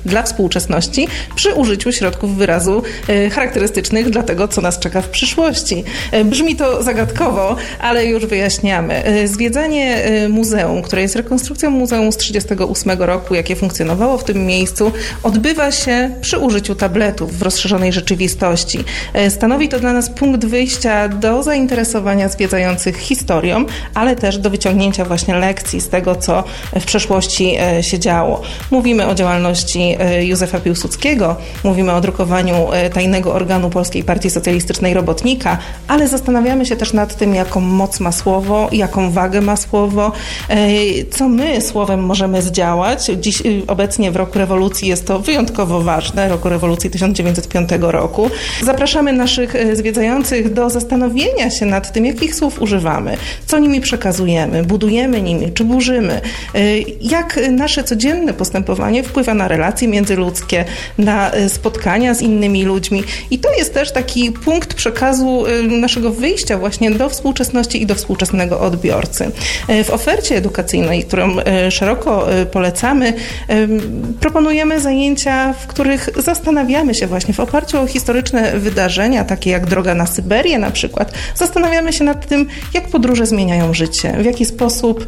dla współczesności przy użyciu środków wyrazu charakterystycznych dla tego, co nas czeka w przyszłości. Brzmi to zagadkowo, ale już wyjaśniamy. Zwiedzanie muzeum, które jest rekonstrukcją muzeum z 1938 roku, jakie funkcjonowało w tym miejscu, odbywa się przy użyciu tabletów w rozszerzonej rzeczywistości. Stanowi to dla nas punkt wyjścia do zainteresowania zwiedzających historią, ale też do wyciągnięcia właśnie lekcji z tego, co w przeszłości się działo. Mówimy o działalności Józefa Piłsudskiego, mówimy o drukowaniu tajnego organu Polskiej Partii Socjalistycznej Robotnika, ale zastanawiamy się też nad tym, jaką moc ma słowo, jaką wagę ma słowo, co my słowem możemy zdziałać. Dziś, obecnie w roku rewolucji jest to wyjątkowo ważne, roku rewolucji 1905 roku. Zapraszamy naszych zwiedzających do zastanowienia się nad tym, jakich słów używamy, co nimi przekazujemy, budujemy nimi, czy burzymy, jak nasze codzienne postępowanie wpływa na relacje międzyludzkie, na spotkania z innymi ludźmi. I to jest też taki punkt przekazu naszego wyjścia właśnie do współczesności i do współczesnego odbiorcy. W ofercie edukacyjnej, którą szeroko polecamy, proponujemy zajęcia, w których zastanawiamy się właśnie w oparciu o historyczne wydarzenia, takie jak droga na Syberię na przykład, zastanawiamy się nad tym, jak podróże zmieniają życie, w jaki sposób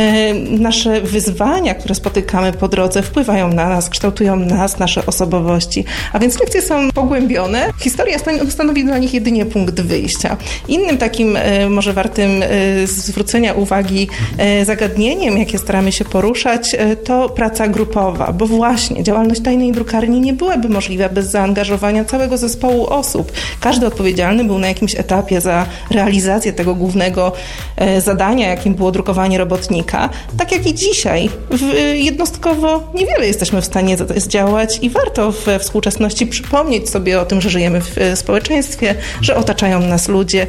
nasze wyzwania, które spotykamy po drodze, wpływają na nas, kształtują nas, nasze osobowości. A więc lekcje są pogłębione. Historia stanowi dla nich jedynie punkt wyjścia. Innym takim może wartym zwrócenia uwagi zagadnieniem, jakie staramy się poruszać, to praca grupowa, bo właśnie działalność tajnej drukarni nie byłaby możliwa bez zaangażowania całego zespołu osób. Każdy odpowiedzialny był na jakimś etapie za realizację tego głównego zadania, jakim było drukowanie robotnika. Tak jak i dzisiaj, jednostkowo niewiele jesteśmy w stanie zdziałać i warto we współczesności przypomnieć sobie o tym, że żyjemy w społeczeństwie, że otaczają nas ludzie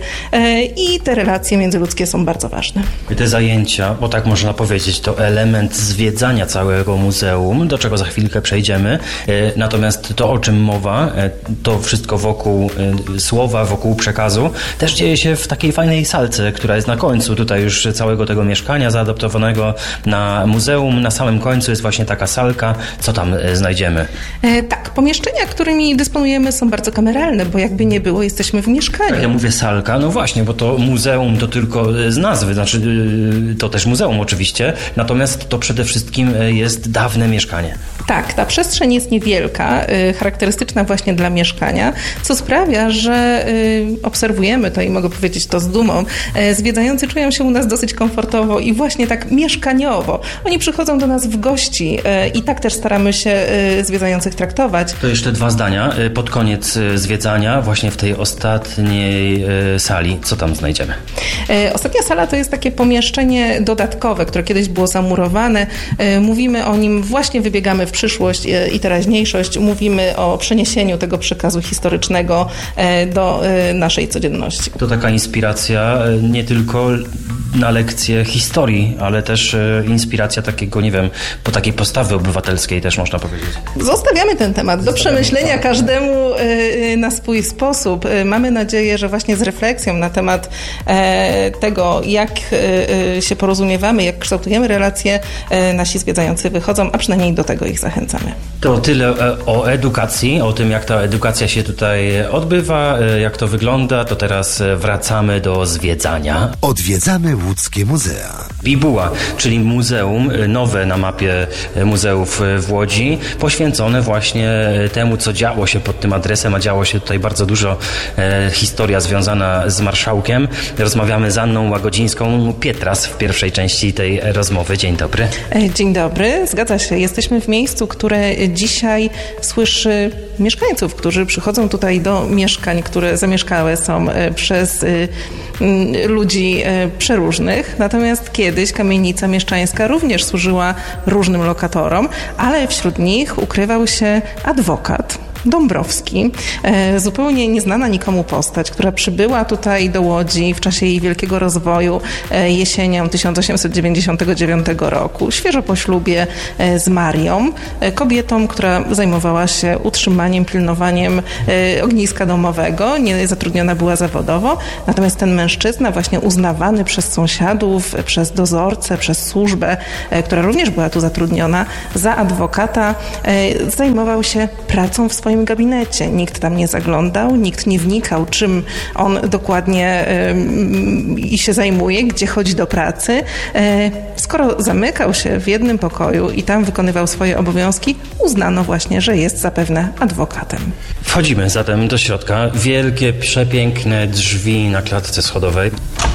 i te relacje międzyludzkie są bardzo ważne. Te zajęcia, bo tak można powiedzieć, to element zwiedzania całego muzeum, do czego za chwilkę przejdziemy. Natomiast to, o czym mowa, to wszystko wokół słowa, wokół przekazu, też dzieje się w takiej fajnej salce, która jest na końcu tutaj już całego tego mieszkania zaadaptowanego na muzeum. Na samym końcu jest właśnie taka salka. Co tam znajdziemy? Tak, pomieszczenia, którymi dysponujemy, są bardzo kameralne, bo jakby nie było, jesteśmy w mieszkaniu. Tak, ja mówię salka, no właśnie, bo to muzeum to tylko z nazwy, znaczy to też muzeum oczywiście, natomiast to przede wszystkim jest dawne mieszkanie. Tak, ta przestrzeń jest niewielka, charakterystyczna właśnie dla mieszkania, co sprawia, że obserwujemy to i mogę powiedzieć to z dumą. Zwiedzający czują się u nas dosyć komfortowo i właśnie tak mieszkaniowo. Oni przychodzą do nas w gości i tak też staramy się zwiedzających traktować. To jeszcze 2 zdania. Pod koniec zwiedzania, właśnie w tej ostatniej sali, co tam znajdziemy? Ostatnia sala to jest takie pomieszczenie dodatkowe, które kiedyś było zamurowane. Mówimy o nim, właśnie wybiegamy w przyszłość i teraźniejszość. Mówimy o przeniesieniu tego przekazu historycznego do naszej codzienności. To taka inspiracja nie tylko na lekcje historii, ale też inspiracja takiego, nie wiem, po takiej postawy obywatelskiej też można powiedzieć. Zostawiamy ten temat do przemyślenia każdemu na swój sposób. Mamy nadzieję, że właśnie z refleksją na temat tego, jak się porozumiewamy, jak kształtujemy relacje, nasi zwiedzający wychodzą, a przynajmniej do tego ich zachęcamy. To tyle o edukacji, o tym, jak ta edukacja się tutaj odbywa, jak to wygląda, to teraz wracamy do zwiedzania. Odwiedzamy łódzkie muzea. Bibuła, czyli muzeum, nowe na mapie muzeów w Łodzi, poświęcone właśnie temu, co działo się pod tym adresem, a działo się tutaj bardzo dużo, historia związana z marszałkiem. Rozmawiamy z Anną Łagodzińską-Pietras w pierwszej części tej rozmowy. Dzień dobry. Dzień dobry, zgadza się. Jesteśmy w miejscu, które dzisiaj słyszy mieszkańców, którzy przychodzą tutaj do mieszkań, które zamieszkałe są przez ludzi przeróżnych. Natomiast kiedyś kamienica mieszczańska również służyła różnym lokatorom, ale wśród nich ukrywał się adwokat. Dąbrowski, zupełnie nieznana nikomu postać, która przybyła tutaj do Łodzi w czasie jej wielkiego rozwoju jesienią 1899 roku, świeżo po ślubie z Marią, kobietą, która zajmowała się utrzymaniem, pilnowaniem ogniska domowego, nie zatrudniona była zawodowo, natomiast ten mężczyzna, właśnie uznawany przez sąsiadów, przez dozorcę, przez służbę, która również była tu zatrudniona, za adwokata, zajmował się pracą w swoim gabinecie. Nikt tam nie zaglądał, nikt nie wnikał, czym on dokładnie się zajmuje, gdzie chodzi do pracy. Skoro zamykał się w jednym pokoju i tam wykonywał swoje obowiązki, uznano właśnie, że jest zapewne adwokatem. Wchodzimy zatem do środka. Wielkie, przepiękne drzwi na klatce schodowej.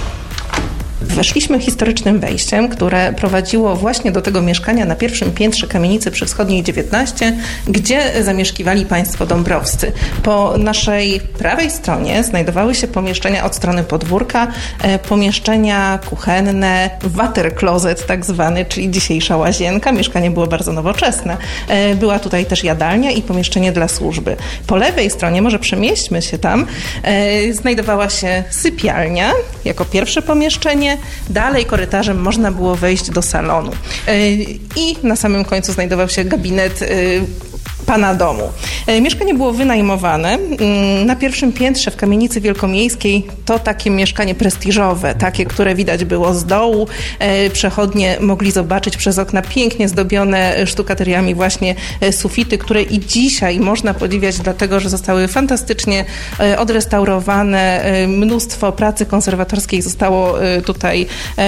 Weszliśmy historycznym wejściem, które prowadziło właśnie do tego mieszkania na pierwszym piętrze kamienicy przy Wschodniej 19, gdzie zamieszkiwali państwo dąbrowscy. Po naszej prawej stronie znajdowały się pomieszczenia od strony podwórka, pomieszczenia kuchenne, water closet tak zwany, czyli dzisiejsza łazienka. Mieszkanie było bardzo nowoczesne. Była tutaj też jadalnia i pomieszczenie dla służby. Po lewej stronie, może przemieśćmy się tam, znajdowała się sypialnia jako pierwsze pomieszczenie. Dalej korytarzem można było wejść do salonu. I na samym końcu znajdował się gabinet pana domu. Mieszkanie było wynajmowane. Na pierwszym piętrze w kamienicy wielkomiejskiej to takie mieszkanie prestiżowe, takie, które widać było z dołu. Przechodnie mogli zobaczyć przez okna pięknie zdobione sztukateriami właśnie sufity, które i dzisiaj można podziwiać, dlatego że zostały fantastycznie odrestaurowane. Mnóstwo pracy konserwatorskiej zostało tutaj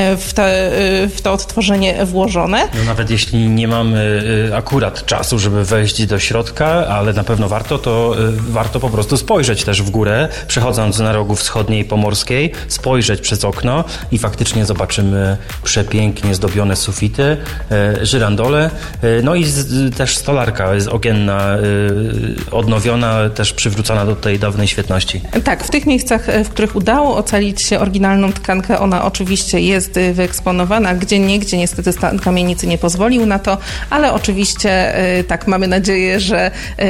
w to odtworzenie włożone. No nawet jeśli nie mamy akurat czasu, żeby wejść do środka, ale na pewno warto po prostu spojrzeć też w górę, przechodząc na rogu wschodniej Pomorskiej, spojrzeć przez okno i faktycznie zobaczymy przepięknie zdobione sufity, żyrandole, no i też stolarka ogienna, odnowiona, też przywrócona do tej dawnej świetności. Tak, w tych miejscach, w których udało ocalić się oryginalną tkankę, ona oczywiście jest wyeksponowana, gdzieniegdzie niestety stan kamienicy nie pozwolił na to, ale oczywiście tak mamy nadzieję, że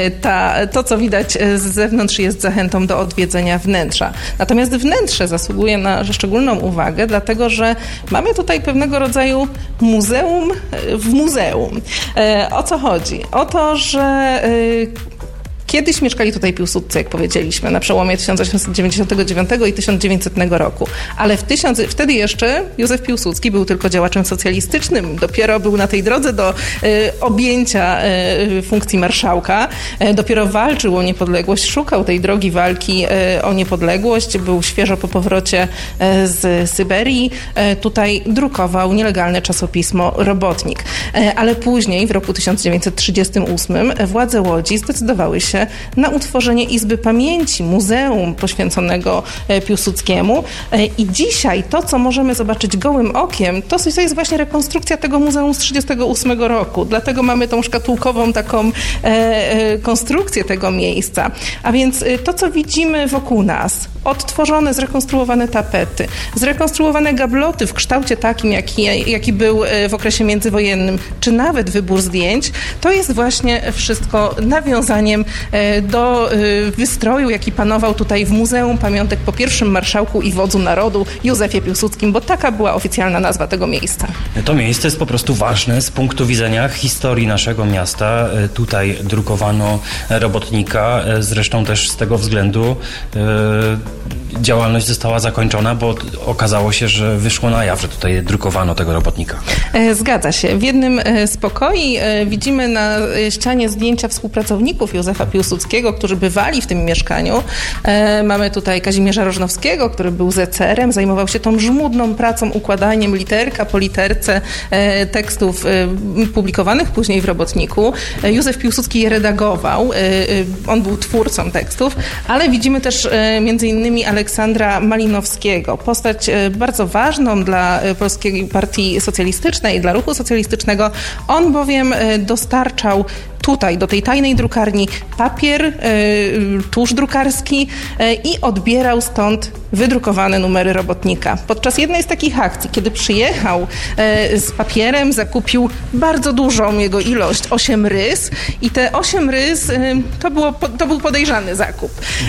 to, co widać z zewnątrz, jest zachętą do odwiedzenia wnętrza. Natomiast wnętrze zasługuje na szczególną uwagę, dlatego że mamy tutaj pewnego rodzaju muzeum w muzeum. O co chodzi? O to, że kiedyś mieszkali tutaj Piłsudscy, jak powiedzieliśmy, na przełomie 1899 i 1900 roku. Ale wtedy jeszcze Józef Piłsudski był tylko działaczem socjalistycznym. Dopiero był na tej drodze do objęcia funkcji marszałka. Dopiero walczył o niepodległość, szukał tej drogi walki o niepodległość. Był świeżo po powrocie z Syberii. Tutaj drukował nielegalne czasopismo Robotnik. Ale później, w roku 1938, władze Łodzi zdecydowały się na utworzenie Izby Pamięci, muzeum poświęconego Piłsudskiemu. I dzisiaj to, co możemy zobaczyć gołym okiem, to jest właśnie rekonstrukcja tego muzeum z 1938 roku. Dlatego mamy tą szkatułkową taką konstrukcję tego miejsca. A więc to, co widzimy wokół nas, odtworzone, zrekonstruowane tapety, zrekonstruowane gabloty w kształcie takim, jaki był w okresie międzywojennym, czy nawet wybór zdjęć, to jest właśnie wszystko nawiązaniem do wystroju, jaki panował tutaj w Muzeum Pamiątek po pierwszym marszałku i wodzu narodu Józefie Piłsudskim, bo taka była oficjalna nazwa tego miejsca. To miejsce jest po prostu ważne z punktu widzenia historii naszego miasta. Tutaj drukowano Robotnika, zresztą też z tego względu działalność została zakończona, bo okazało się, że wyszło na jaw, że tutaj drukowano tego Robotnika. Zgadza się. W jednym z pokoi widzimy na ścianie zdjęcia współpracowników Józefa Piłsudskiego, którzy bywali w tym mieszkaniu. Mamy tutaj Kazimierza Rożnowskiego, który był zecerem, zajmował się tą żmudną pracą, układaniem literka po literce tekstów publikowanych później w Robotniku. Józef Piłsudski je redagował. On był twórcą tekstów, ale widzimy też między innymi Aleksandra Malinowskiego, postać bardzo ważną dla Polskiej Partii Socjalistycznej, dla ruchu socjalistycznego. On bowiem dostarczał tutaj, do tej tajnej drukarni, papier, tusz drukarski i odbierał stąd wydrukowane numery robotnika. Podczas jednej z takich akcji, kiedy przyjechał z papierem, zakupił bardzo dużą jego ilość, 8 rys i te 8 rys to był podejrzany zakup.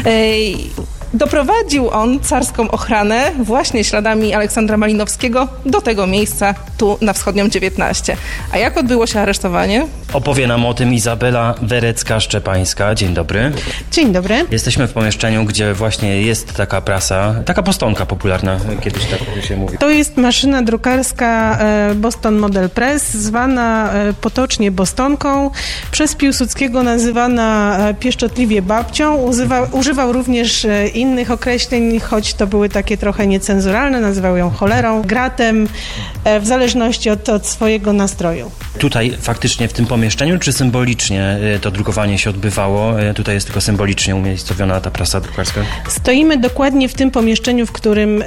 Doprowadził on carską ochranę właśnie śladami Aleksandra Malinowskiego do tego miejsca tu na Wschodnią 19. A jak odbyło się aresztowanie? Opowie nam o tym Izabela Werecka-Szczepańska. Dzień dobry. Dzień dobry. Jesteśmy w pomieszczeniu, gdzie właśnie jest taka prasa, taka postonka popularna, kiedyś tak się mówi. To jest maszyna drukarska Boston Model Press, zwana potocznie Bostonką, przez Piłsudskiego nazywana pieszczotliwie babcią. Używał również innych określeń, choć to były takie trochę niecenzuralne, nazywał ją cholerą, gratem, w zależności od swojego nastroju. Tutaj faktycznie w tym pomieszczeniu, czy symbolicznie to drukowanie się odbywało? Tutaj jest tylko symbolicznie umiejscowiona ta prasa drukarska? Stoimy dokładnie w tym pomieszczeniu, w którym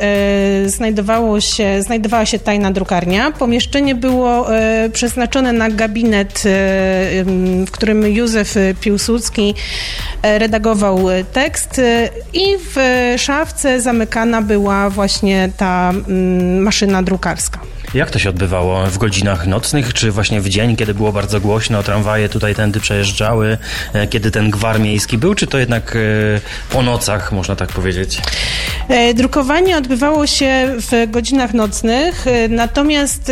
znajdowała się tajna drukarnia. Pomieszczenie było przeznaczone na gabinet, w którym Józef Piłsudski redagował tekst i w szafce zamykana była właśnie ta maszyna drukarska. Jak to się odbywało? W godzinach nocnych, czy właśnie w dzień, kiedy było bardzo głośno, tramwaje tutaj tędy przejeżdżały, kiedy ten gwar miejski był, czy to jednak po nocach, można tak powiedzieć? Drukowanie odbywało się w godzinach nocnych, natomiast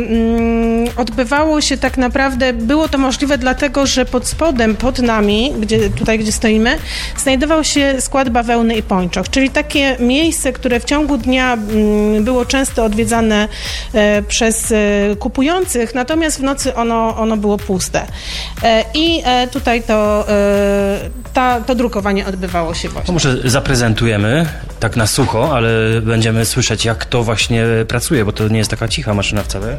odbywało się tak naprawdę, było to możliwe dlatego, że pod spodem, pod nami, gdzie stoimy, znajdował się skład bawełny i pończoch, czyli takie miejsce, które w ciągu dnia było często odwiedzane przez kupujących, natomiast w nocy ono było puste. I tutaj to drukowanie odbywało się właśnie. To może zaprezentujemy tak na sucho, ale będziemy słyszeć, jak to właśnie pracuje, bo to nie jest taka cicha maszyna wcale.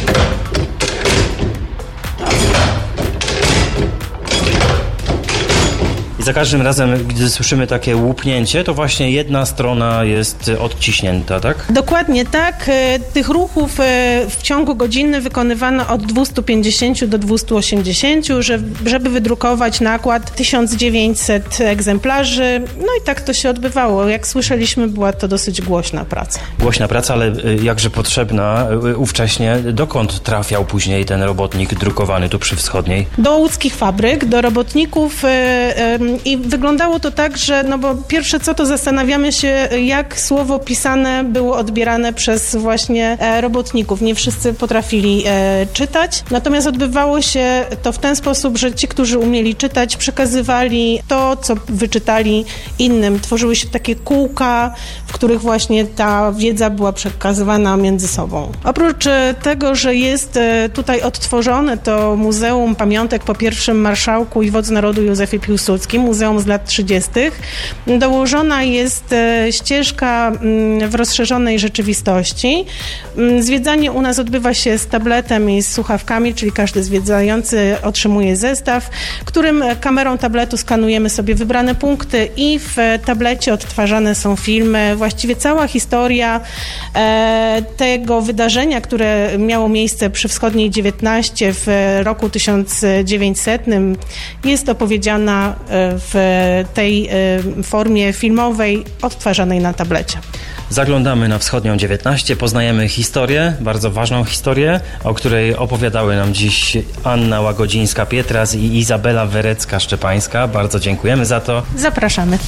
I za każdym razem, gdy słyszymy takie łupnięcie, to właśnie jedna strona jest odciśnięta, tak? Dokładnie tak. Tych ruchów w ciągu godziny wykonywano od 250 do 280, żeby wydrukować nakład 1900 egzemplarzy. No i tak to się odbywało. Jak słyszeliśmy, była to dosyć głośna praca. Głośna praca, ale jakże potrzebna ówcześnie. Dokąd trafiał później ten robotnik drukowany tu przy Wschodniej? Do łódzkich fabryk, do robotników. I wyglądało to tak, że bo pierwsze co to zastanawiamy się, jak słowo pisane było odbierane przez właśnie robotników. Nie wszyscy potrafili czytać, natomiast odbywało się to w ten sposób, że ci, którzy umieli czytać, przekazywali to, co wyczytali innym. Tworzyły się takie kółka, w których właśnie ta wiedza była przekazywana między sobą. Oprócz tego, że jest tutaj odtworzone to Muzeum Pamiątek po pierwszym marszałku i wodzu narodu Józefie Piłsudskim, muzeum z lat 30. Dołożona jest ścieżka w rozszerzonej rzeczywistości. Zwiedzanie u nas odbywa się z tabletem i z słuchawkami, czyli każdy zwiedzający otrzymuje zestaw, którym kamerą tabletu skanujemy sobie wybrane punkty i w tablecie odtwarzane są filmy. Właściwie cała historia tego wydarzenia, które miało miejsce przy Wschodniej 19 w roku 1900 jest opowiedziana w tej formie filmowej odtwarzanej na tablecie. Zaglądamy na Wschodnią 19, poznajemy historię, bardzo ważną historię, o której opowiadały nam dziś Anna Łagodzińska-Pietras i Izabela Werecka-Szczepańska. Bardzo dziękujemy za to. Zapraszamy.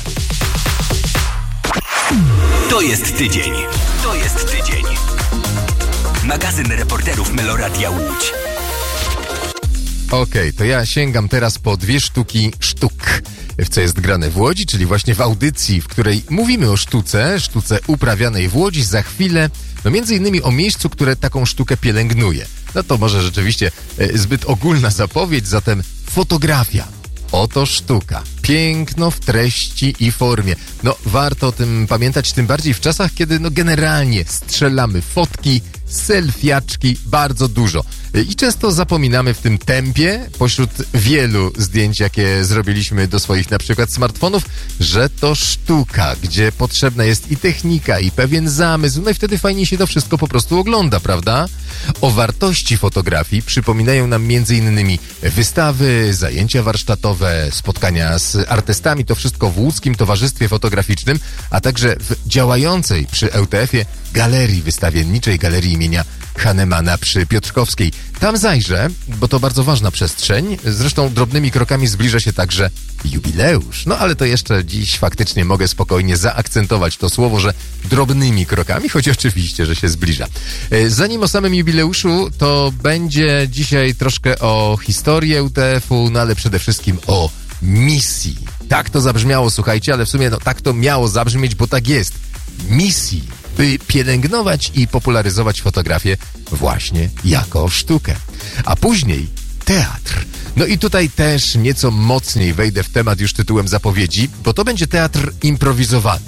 To jest tydzień. To jest tydzień. Magazyn reporterów Meloradia Łódź. Okej, to ja sięgam teraz po 2 sztuki sztuk, w co jest grane w Łodzi, czyli właśnie w audycji, w której mówimy o sztuce uprawianej w Łodzi. Za chwilę, między innymi o miejscu, które taką sztukę pielęgnuje. No to może rzeczywiście zbyt ogólna zapowiedź, zatem fotografia. Oto sztuka. Piękno w treści i formie. Warto o tym pamiętać, tym bardziej w czasach, kiedy generalnie strzelamy fotki selfiaczki, bardzo dużo. I często zapominamy w tym tempie, pośród wielu zdjęć, jakie zrobiliśmy do swoich na przykład smartfonów, że to sztuka, gdzie potrzebna jest i technika, i pewien zamysł, no i wtedy fajnie się to wszystko po prostu ogląda, prawda? O wartości fotografii przypominają nam m.in. wystawy, zajęcia warsztatowe, spotkania z artystami, to wszystko w Łódzkim Towarzystwie Fotograficznym, a także w działającej przy ŁTF-ie galerii wystawienniczej, galerii imienia Hahnemana przy Piotrkowskiej. Tam zajrzę, bo to bardzo ważna przestrzeń. Zresztą drobnymi krokami zbliża się także jubileusz. No ale to jeszcze dziś faktycznie mogę spokojnie zaakcentować to słowo, że drobnymi krokami, choć oczywiście, że się zbliża. Zanim o samym jubileuszu, to będzie dzisiaj troszkę o historii ŁTF-u, no ale przede wszystkim o misji. Tak to zabrzmiało, słuchajcie, ale w sumie tak to miało zabrzmieć, bo tak jest. Misji, by pielęgnować i popularyzować fotografię właśnie jako sztukę. A później teatr. No i tutaj też nieco mocniej wejdę w temat już tytułem zapowiedzi, bo to będzie teatr improwizowany.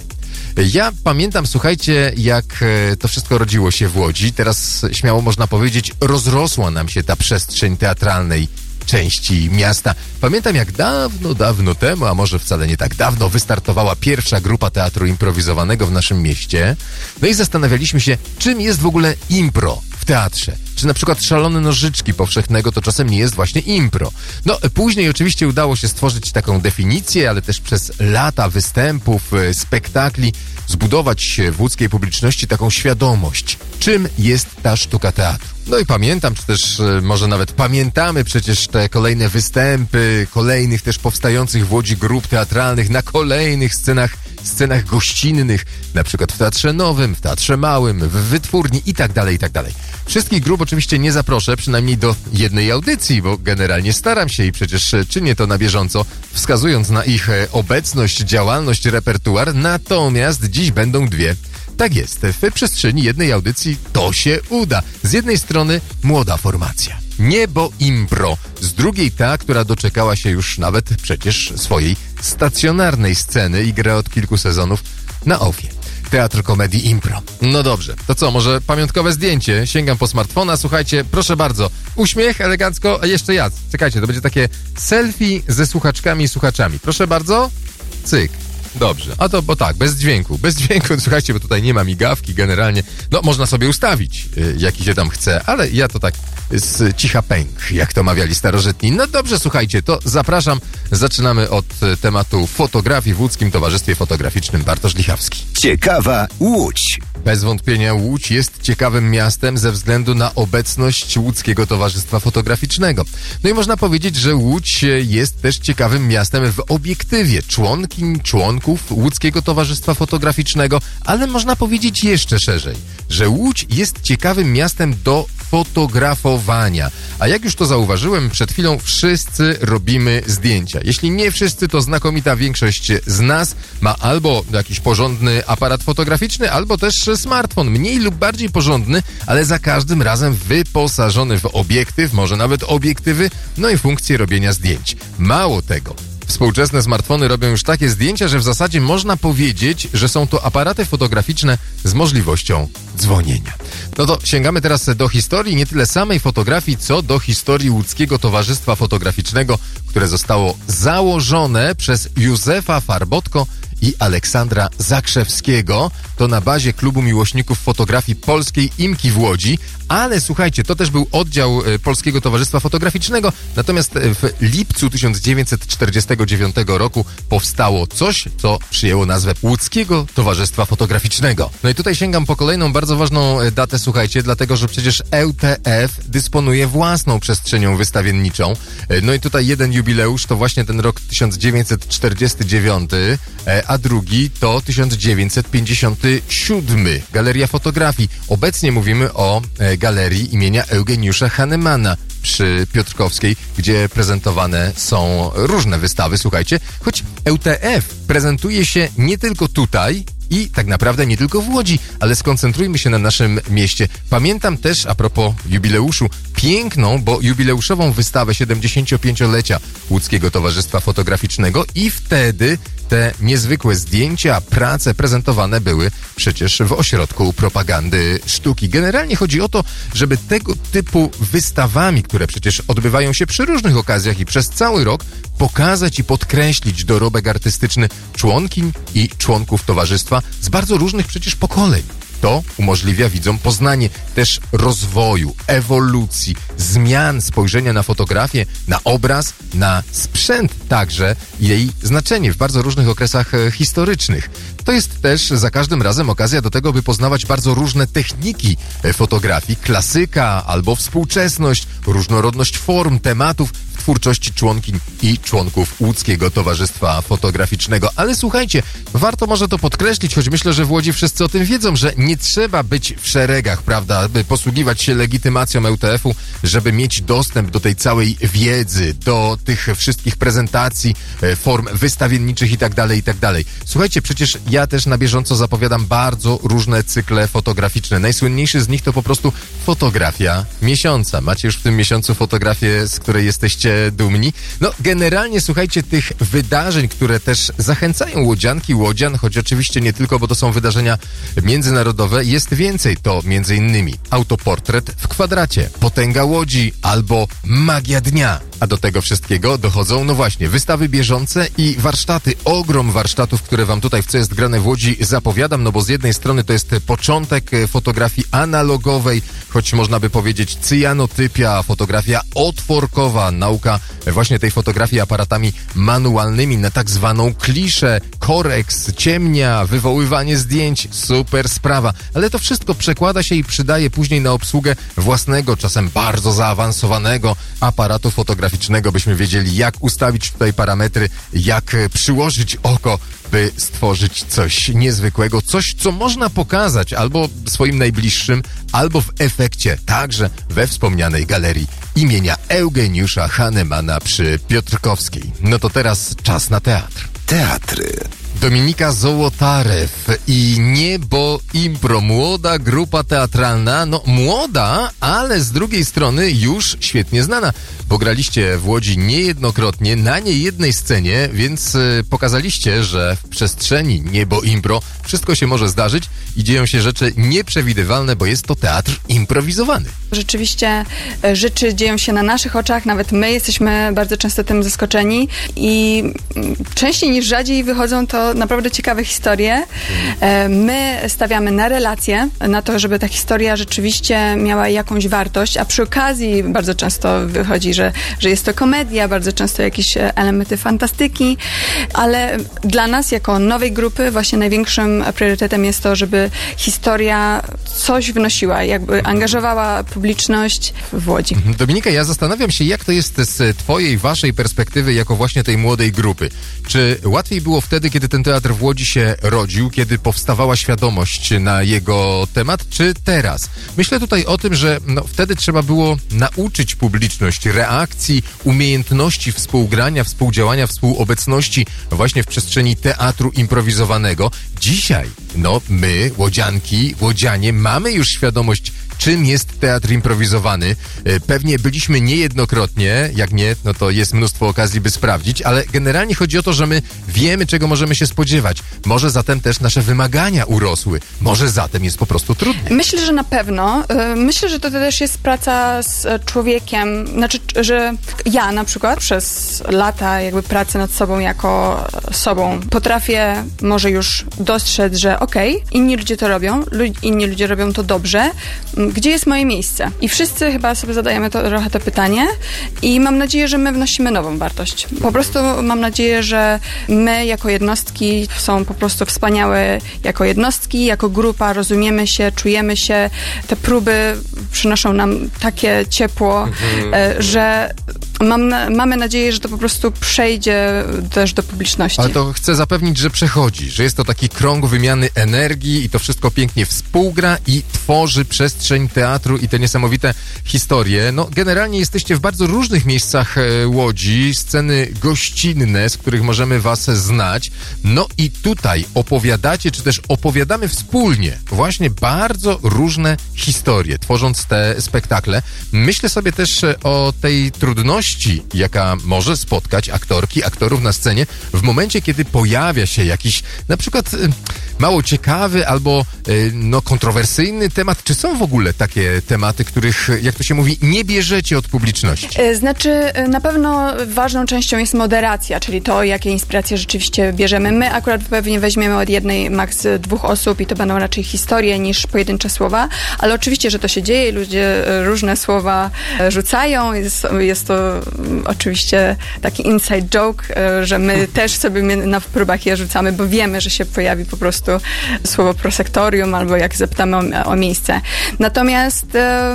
Ja pamiętam, słuchajcie, jak to wszystko rodziło się w Łodzi. Teraz śmiało można powiedzieć, rozrosła nam się ta przestrzeń teatralnej części miasta. Pamiętam, jak dawno temu, a może wcale nie tak dawno, wystartowała pierwsza grupa teatru improwizowanego w naszym mieście. No i zastanawialiśmy się, czym jest w ogóle impro w teatrze. Czy na przykład Szalone Nożyczki Powszechnego to czasem nie jest właśnie impro. No, później oczywiście udało się stworzyć taką definicję, ale też przez lata występów, spektakli zbudować w łódzkiej publiczności taką świadomość, czym jest ta sztuka teatru. No i pamiętam, czy też może nawet pamiętamy przecież te kolejne występy, kolejnych też powstających w Łodzi grup teatralnych na kolejnych scenach gościnnych, na przykład w Teatrze Nowym, w Teatrze Małym, w Wytwórni i tak dalej, i tak dalej. Wszystkich grup oczywiście nie zaproszę, przynajmniej do jednej audycji, bo generalnie staram się i przecież czynię to na bieżąco, wskazując na ich obecność, działalność, repertuar, natomiast dziś będą dwie. Tak jest, w przestrzeni jednej audycji to się uda. Z jednej strony młoda formacja, Niebo Impro, z drugiej ta, która doczekała się już nawet przecież swojej stacjonarnej sceny i gra od kilku sezonów na OFIE. Teatr Komedii Impro. No dobrze, to co, może pamiątkowe zdjęcie? Sięgam po smartfona, słuchajcie, proszę bardzo. Uśmiech, elegancko, a jeszcze ja. Czekajcie, to będzie takie selfie ze słuchaczkami i słuchaczami. Proszę bardzo, cyk. Dobrze, a to bo tak, bez dźwięku, słuchajcie, bo tutaj nie ma migawki generalnie, no można sobie ustawić, jaki się tam chce, ale ja to tak z cicha pęk, jak to mawiali starożytni. No dobrze, słuchajcie, to zapraszam, zaczynamy od tematu fotografii w Łódzkim Towarzystwie Fotograficznym. Bartosz Lichawski. Ciekawa Łódź. Bez wątpienia Łódź jest ciekawym miastem ze względu na obecność Łódzkiego Towarzystwa Fotograficznego. No i można powiedzieć, że Łódź jest też ciekawym miastem w obiektywie członkiń, członków Łódzkiego Towarzystwa Fotograficznego, ale można powiedzieć jeszcze szerzej, że Łódź jest ciekawym miastem do fotografowania. A jak już to zauważyłem przed chwilą, wszyscy robimy zdjęcia. Jeśli nie wszyscy, to znakomita większość z nas ma albo jakiś porządny aparat fotograficzny, albo też smartfon, mniej lub bardziej porządny, ale za każdym razem wyposażony w obiektyw, może nawet obiektywy, no i funkcję robienia zdjęć. Mało tego, współczesne smartfony robią już takie zdjęcia, że w zasadzie można powiedzieć, że są to aparaty fotograficzne z możliwością dzwonienia. No to sięgamy teraz do historii, nie tyle samej fotografii, co do historii Łódzkiego Towarzystwa Fotograficznego, które zostało założone przez Józefa Farbotko i Aleksandra Zakrzewskiego. To na bazie Klubu Miłośników Fotografii Polskiej IMKI w Łodzi, ale słuchajcie, to też był oddział Polskiego Towarzystwa Fotograficznego, natomiast w lipcu 1949 roku powstało coś, co przyjęło nazwę Łódzkiego Towarzystwa Fotograficznego. No i tutaj sięgam po kolejną bardzo ważną datę, słuchajcie, dlatego, że przecież ŁTF dysponuje własną przestrzenią wystawienniczą. No i tutaj jeden jubileusz to właśnie ten rok 1949, a drugi to 1957. Galeria Fotografii. Obecnie mówimy o galerii imienia Eugeniusza Hahnemana przy Piotrkowskiej, gdzie prezentowane są różne wystawy, słuchajcie, choć ŁTF prezentuje się nie tylko tutaj, I tak naprawdę nie tylko w Łodzi, ale skoncentrujmy się na naszym mieście. Pamiętam też, a propos jubileuszu, piękną, bo jubileuszową wystawę 75-lecia Łódzkiego Towarzystwa Fotograficznego i wtedy te niezwykłe zdjęcia, prace prezentowane były przecież w Ośrodku Propagandy Sztuki. Generalnie chodzi o to, żeby tego typu wystawami, które przecież odbywają się przy różnych okazjach i przez cały rok, pokazać i podkreślić dorobek artystyczny członkiń i członków towarzystwa z bardzo różnych przecież pokoleń. To umożliwia widzom poznanie też rozwoju, ewolucji, zmian spojrzenia na fotografię, na obraz, na sprzęt także i jej znaczenie w bardzo różnych okresach historycznych. To jest też za każdym razem okazja do tego, by poznawać bardzo różne techniki fotografii, klasyka albo współczesność, różnorodność form, tematów w twórczości członkiń i członków Łódzkiego Towarzystwa Fotograficznego. Ale słuchajcie, warto może to podkreślić, choć myślę, że w Łodzi wszyscy o tym wiedzą, że nie trzeba być w szeregach, prawda, by posługiwać się legitymacją ŁTF-u, żeby mieć dostęp do tej całej wiedzy, do tych wszystkich prezentacji, form wystawienniczych i tak dalej. Słuchajcie, przecież ja też na bieżąco zapowiadam bardzo różne cykle fotograficzne. Najsłynniejszy z nich to po prostu fotografia miesiąca. Macie już w tym miesiącu fotografię, z której jesteście dumni? No, generalnie słuchajcie, tych wydarzeń, które też zachęcają łodzianki, łodzian, choć oczywiście nie tylko, bo to są wydarzenia międzynarodowe, jest więcej. To m.in. autoportret w kwadracie, potęga Łodzi albo magia dnia. A do tego wszystkiego dochodzą, no właśnie, wystawy bieżące i warsztaty. Ogrom warsztatów, które wam tutaj w Co jest grane w Łodzi zapowiadam, no bo z jednej strony to jest początek fotografii analogowej, choć można by powiedzieć cyjanotypia, fotografia otworkowa, nauka właśnie tej fotografii aparatami manualnymi na tak zwaną kliszę, koreks, ciemnia, wywoływanie zdjęć, super sprawa. Ale to wszystko przekłada się i przydaje później na obsługę własnego, czasem bardzo zaawansowanego aparatu fotograficznego, byśmy wiedzieli, jak ustawić tutaj parametry, jak przyłożyć oko, by stworzyć coś niezwykłego, coś, co można pokazać albo swoim najbliższym, albo w efekcie, także we wspomnianej galerii imienia Eugeniusza Hahnemana przy Piotrkowskiej. No to teraz czas na teatr. Teatry. Dominika Zołotarew i Niebo Impro, młoda grupa teatralna, no młoda, ale z drugiej strony już świetnie znana, bo graliście w Łodzi niejednokrotnie na niejednej scenie, więc pokazaliście, że w przestrzeni Niebo Impro wszystko się może zdarzyć i dzieją się rzeczy nieprzewidywalne, bo jest to teatr improwizowany. Rzeczywiście rzeczy dzieją się na naszych oczach, nawet my jesteśmy bardzo często tym zaskoczeni i częściej niż rzadziej wychodzą to naprawdę ciekawe historie. My stawiamy na relacje, na to, żeby ta historia rzeczywiście miała jakąś wartość, a przy okazji bardzo często wychodzi, że jest to komedia, bardzo często jakieś elementy fantastyki, ale dla nas jako nowej grupy właśnie największym priorytetem jest to, żeby historia coś wnosiła, jakby angażowała publiczność w Łodzi. Dominika, ja zastanawiam się, jak to jest z twojej, waszej perspektywy jako właśnie tej młodej grupy. Czy łatwiej było wtedy, kiedy ten teatr w Łodzi się rodził, kiedy powstawała świadomość na jego temat, czy teraz? Myślę tutaj o tym, że wtedy trzeba było nauczyć publiczność reakcji, umiejętności współgrania, współdziałania, współobecności właśnie w przestrzeni teatru improwizowanego. Dzisiaj, my, łodzianki, łodzianie, mamy już świadomość, czym jest teatr improwizowany. Pewnie byliśmy niejednokrotnie, jak nie, no to jest mnóstwo okazji, by sprawdzić, ale generalnie chodzi o to, że my wiemy, czego możemy się spodziewać. Może zatem też nasze wymagania urosły. Może zatem jest po prostu trudniej. Myślę, że na pewno. Myślę, że to też jest praca z człowiekiem. Znaczy, że ja na przykład przez lata jakby pracy nad sobą jako sobą potrafię może już dostrzec, że inni ludzie to robią, inni ludzie robią to dobrze. Gdzie jest moje miejsce? I wszyscy chyba sobie zadajemy trochę to pytanie i mam nadzieję, że my wnosimy nową wartość. Po prostu mam nadzieję, że my jako jednostki są po prostu wspaniałe jako jednostki, jako grupa, rozumiemy się, czujemy się. Te próby przynoszą nam takie ciepło, że mamy nadzieję, że to po prostu przejdzie też do publiczności. Ale to chcę zapewnić, że przechodzi, że jest to taki krąg wymiany energii i to wszystko pięknie współgra i tworzy przestrzeń teatru i te niesamowite historie. No, generalnie jesteście w bardzo różnych miejscach Łodzi, sceny gościnne, z których możemy was znać. No i tutaj opowiadacie, czy też opowiadamy wspólnie właśnie bardzo różne historie, tworząc te spektakle. Myślę sobie też o tej trudności, jaka może spotkać aktorki, aktorów na scenie w momencie, kiedy pojawia się jakiś na przykład mało ciekawy albo kontrowersyjny temat. Czy są w ogóle takie tematy, których, jak to się mówi, nie bierzecie od publiczności? Znaczy, na pewno ważną częścią jest moderacja, czyli to, jakie inspiracje rzeczywiście bierzemy. My akurat pewnie weźmiemy od jednej, maks 2 osób i to będą raczej historie niż pojedyncze słowa, ale oczywiście, że to się dzieje i ludzie różne słowa rzucają. Jest to oczywiście taki inside joke, że my też sobie na próbach je rzucamy, bo wiemy, że się pojawi po prostu słowo prosektorium albo jak zapytamy o miejsce. Natomiast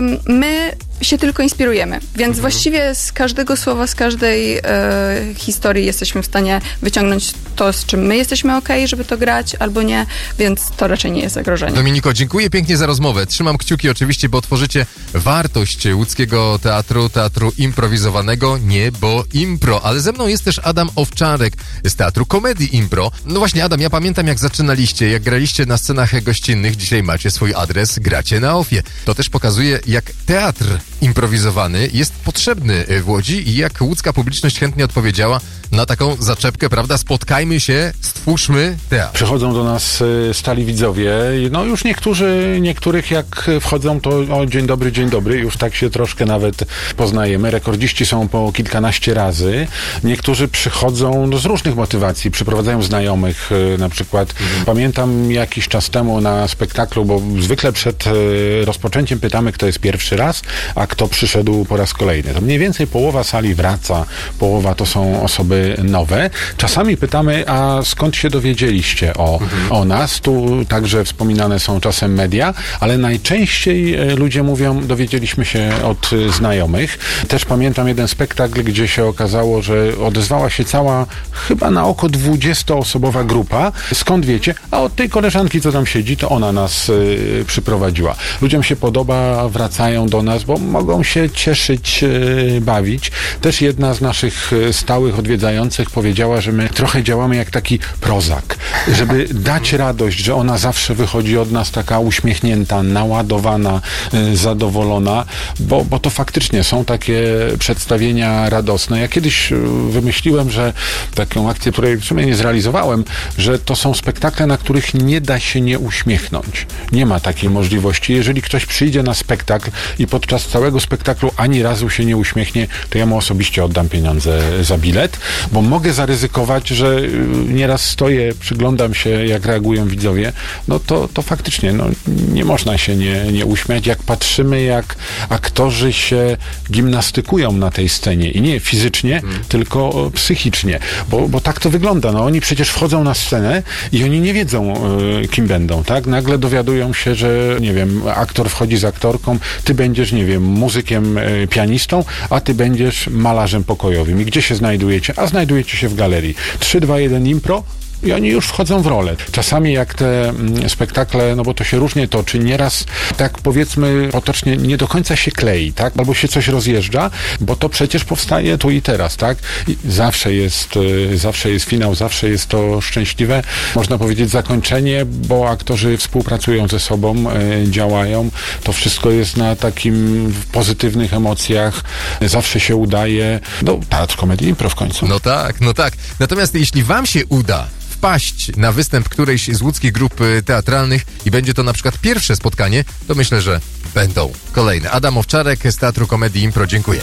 my się tylko inspirujemy, więc właściwie z każdego słowa, z każdej historii jesteśmy w stanie wyciągnąć to, z czym my jesteśmy okej, żeby to grać, albo nie, więc to raczej nie jest zagrożenie. Dominiko, dziękuję pięknie za rozmowę. Trzymam kciuki oczywiście, bo tworzycie wartość łódzkiego teatru improwizowanego, nie bo impro. Ale ze mną jest też Adam Owczarek z Teatru Komedii Impro. No właśnie, Adam, ja pamiętam, jak zaczynaliście, jak graliście na scenach gościnnych. Dzisiaj macie swój adres, gracie na OFIE. To też pokazuje, jak teatr improwizowany jest potrzebny w Łodzi i jak łódzka publiczność chętnie odpowiedziała na taką zaczepkę, prawda? Spotkajmy się, stwórzmy teatr. Przychodzą do nas stali widzowie, no już niektórych jak wchodzą, to dzień dobry, już tak się troszkę nawet poznajemy. Rekordziści są po kilkanaście razy. Niektórzy przychodzą z różnych motywacji, przyprowadzają znajomych na przykład. Pamiętam jakiś czas temu na spektaklu, bo zwykle przed rozpoczęciem pytamy, kto jest pierwszy raz, a kto przyszedł po raz kolejny. To mniej więcej połowa sali wraca, połowa to są osoby nowe. Czasami pytamy, a skąd się dowiedzieliście o nas? Tu także wspominane są czasem media, ale najczęściej ludzie mówią, dowiedzieliśmy się od znajomych. Też pamiętam jeden spektakl, gdzie się okazało, że odezwała się cała, chyba na oko 20-osobowa grupa. Skąd wiecie? A od tej koleżanki, co tam siedzi, to ona nas przyprowadziła. Ludziom się podoba, wracają do nas, bo mogą się cieszyć, bawić. Też jedna z naszych stałych odwiedzających powiedziała, że my trochę działamy jak taki prozak, żeby dać radość, że ona zawsze wychodzi od nas taka uśmiechnięta, naładowana, zadowolona, bo to faktycznie są takie przedstawienia radosne. Ja kiedyś wymyśliłem, że taką akcję, której w sumie nie zrealizowałem, że to są spektakle, na których nie da się nie uśmiechnąć. Nie ma takiej możliwości. Jeżeli ktoś przyjdzie na spektakl i podczas całego spektaklu ani razu się nie uśmiechnie, to ja mu osobiście oddam pieniądze za bilet, bo mogę zaryzykować, że nieraz stoję, przyglądam się, jak reagują widzowie, no to faktycznie nie można się nie uśmiać, jak patrzymy, jak aktorzy się gimnastykują na tej scenie i nie fizycznie, tylko psychicznie, bo tak to wygląda. No, oni przecież wchodzą na scenę i oni nie wiedzą, kim będą, tak? Nagle dowiadują się, że, nie wiem, aktor wchodzi z aktorką, ty będziesz, nie wiem, muzykiem, pianistą, a ty będziesz malarzem pokojowym. I gdzie się znajdujecie? A znajdujecie się w galerii. 3, 2, 1 impro i oni już wchodzą w rolę. Czasami jak te spektakle, no bo to się różnie toczy, nieraz tak powiedzmy potocznie nie do końca się klei, tak? Albo się coś rozjeżdża, bo to przecież powstaje tu i teraz, tak? I zawsze jest finał, zawsze jest to szczęśliwe, można powiedzieć zakończenie, bo aktorzy współpracują ze sobą, działają. To wszystko jest na takim pozytywnych emocjach. Zawsze się udaje. No, Teatr Komedii Impro w końcu. No tak. Natomiast jeśli wam się uda wpaść na występ którejś z łódzkich grup teatralnych i będzie to na przykład pierwsze spotkanie, to myślę, że będą kolejne. Adam Owczarek z Teatru Komedii Impro, dziękuję.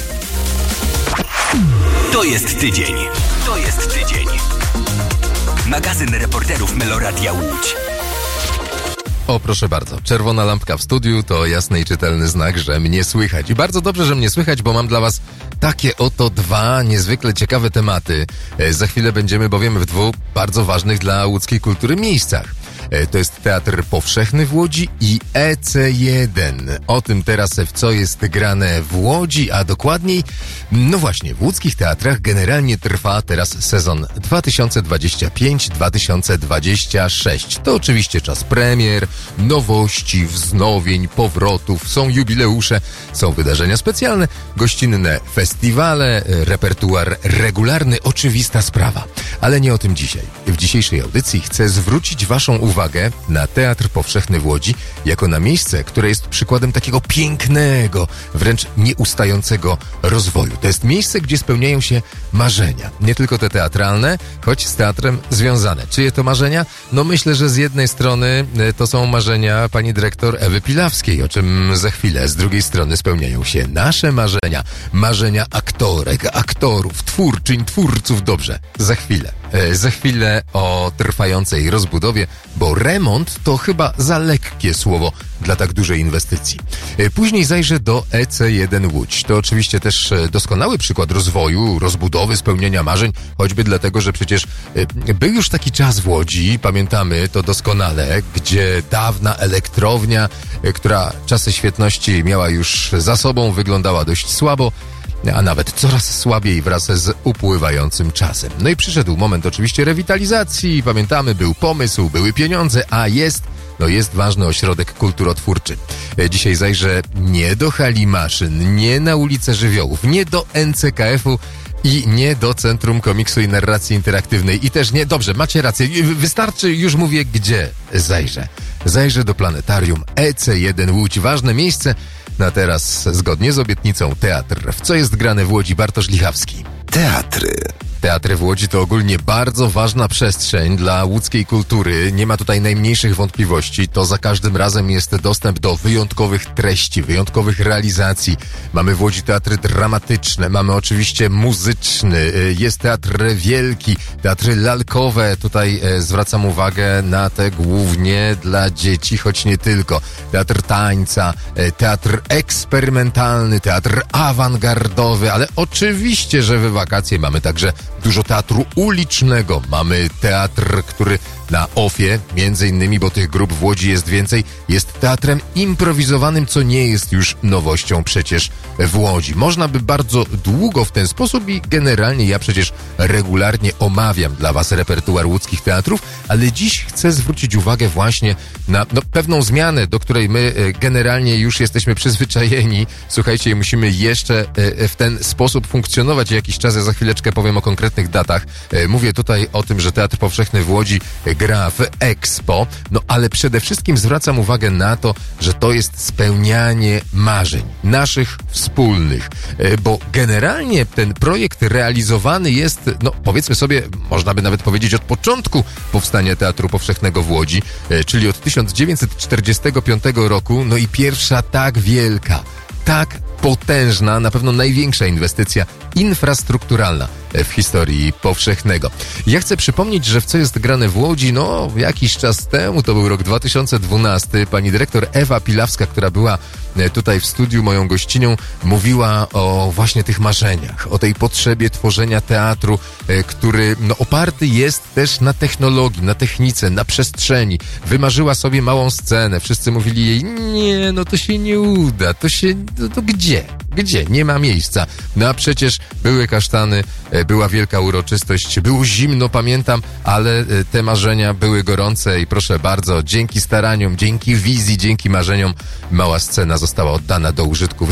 To jest tydzień. Magazyn reporterów Meloradia Łódź. O, proszę bardzo. Czerwona lampka w studiu to jasny i czytelny znak, że mnie słychać. I bardzo dobrze, że mnie słychać, bo mam dla was takie oto 2 niezwykle ciekawe tematy. Za chwilę będziemy bowiem w 2 bardzo ważnych dla łódzkiej kultury miejscach. To jest Teatr Powszechny w Łodzi i EC1. O tym teraz w Co jest grane w Łodzi, a dokładniej, no właśnie, w łódzkich teatrach generalnie trwa teraz sezon 2025-2026. To oczywiście czas premier, nowości, wznowień, powrotów, są jubileusze, są wydarzenia specjalne, gościnne festiwale, repertuar regularny, oczywista sprawa. Ale nie o tym dzisiaj. W dzisiejszej audycji chcę zwrócić Waszą uwagę na Teatr Powszechny w Łodzi jako na miejsce, które jest przykładem takiego pięknego, wręcz nieustającego rozwoju. To jest miejsce, gdzie spełniają się marzenia. Nie tylko te teatralne, choć z teatrem związane. Czyje to marzenia? No myślę, że z jednej strony to są marzenia pani dyrektor Ewy Pilawskiej, o czym za chwilę. Z drugiej strony spełniają się nasze marzenia. Marzenia aktorek, aktorów, twórczyń, twórców. Dobrze, za chwilę. Za chwilę o trwającej rozbudowie, bo remont to chyba za lekkie słowo dla tak dużej inwestycji. Później zajrzę do EC1 Łódź. To oczywiście też doskonały przykład rozwoju, rozbudowy, spełnienia marzeń, choćby dlatego, że przecież był już taki czas w Łodzi, pamiętamy to doskonale, gdzie dawna elektrownia, która czasy świetności miała już za sobą, wyglądała dość słabo, a nawet coraz słabiej wraz z upływającym czasem. No i przyszedł moment oczywiście rewitalizacji, pamiętamy, był pomysł, były pieniądze, a jest ważny ośrodek kulturotwórczy. Dzisiaj zajrzę nie do hali maszyn, nie na ulicę Żywiołów, nie do NCKF-u i nie do Centrum Komiksu i Narracji Interaktywnej. I też nie, dobrze, macie rację, wystarczy, już mówię, gdzie zajrzę. Zajrzę do planetarium EC1 Łódź. Ważne miejsce. Na teraz, zgodnie z obietnicą, teatr. W Co jest grane w Łodzi? Bartosz Lichawski. Teatry. Teatry w Łodzi to ogólnie bardzo ważna przestrzeń dla łódzkiej kultury. Nie ma tutaj najmniejszych wątpliwości. To za każdym razem jest dostęp do wyjątkowych treści, wyjątkowych realizacji. Mamy w Łodzi teatry dramatyczne, mamy oczywiście muzyczny, jest teatr wielki, teatry lalkowe. Tutaj zwracam uwagę na te głównie dla dzieci, choć nie tylko. Teatr tańca, teatr eksperymentalny, teatr awangardowy, ale oczywiście, że we wakacje mamy także dużo teatru ulicznego. Mamy teatr, który na OFIE, między innymi, bo tych grup w Łodzi jest więcej, jest teatrem improwizowanym, co nie jest już nowością przecież w Łodzi. Można by bardzo długo w ten sposób i generalnie ja przecież regularnie omawiam dla Was repertuar łódzkich teatrów, ale dziś chcę zwrócić uwagę właśnie na pewną zmianę, do której my generalnie już jesteśmy przyzwyczajeni. Słuchajcie, i musimy jeszcze w ten sposób funkcjonować jakiś czas. Ja za chwileczkę powiem o konkretnych datach. Mówię tutaj o tym, że Teatr Powszechny w Łodzi gra w Expo, ale przede wszystkim zwracam uwagę na to, że to jest spełnianie marzeń, naszych wspólnych, bo generalnie ten projekt realizowany jest, powiedzmy sobie, można by nawet powiedzieć od początku powstania Teatru Powszechnego w Łodzi, czyli od 1945 roku, i pierwsza tak wielka, tak potężna, na pewno największa inwestycja infrastrukturalna w historii Powszechnego. Ja chcę przypomnieć, że w Co jest grane w Łodzi, jakiś czas temu, to był rok 2012, pani dyrektor Ewa Pilawska, która była tutaj w studiu moją gościnią, mówiła o właśnie tych marzeniach, o tej potrzebie tworzenia teatru, który oparty jest też na technologii, na technice, na przestrzeni. Wymarzyła sobie małą scenę. Wszyscy mówili jej, nie, to się nie uda, to gdzie? Gdzie? Nie ma miejsca. A przecież były kasztany, była wielka uroczystość, było zimno, pamiętam, ale te marzenia były gorące i proszę bardzo, dzięki staraniom, dzięki wizji, dzięki marzeniom mała scena została oddana do użytku w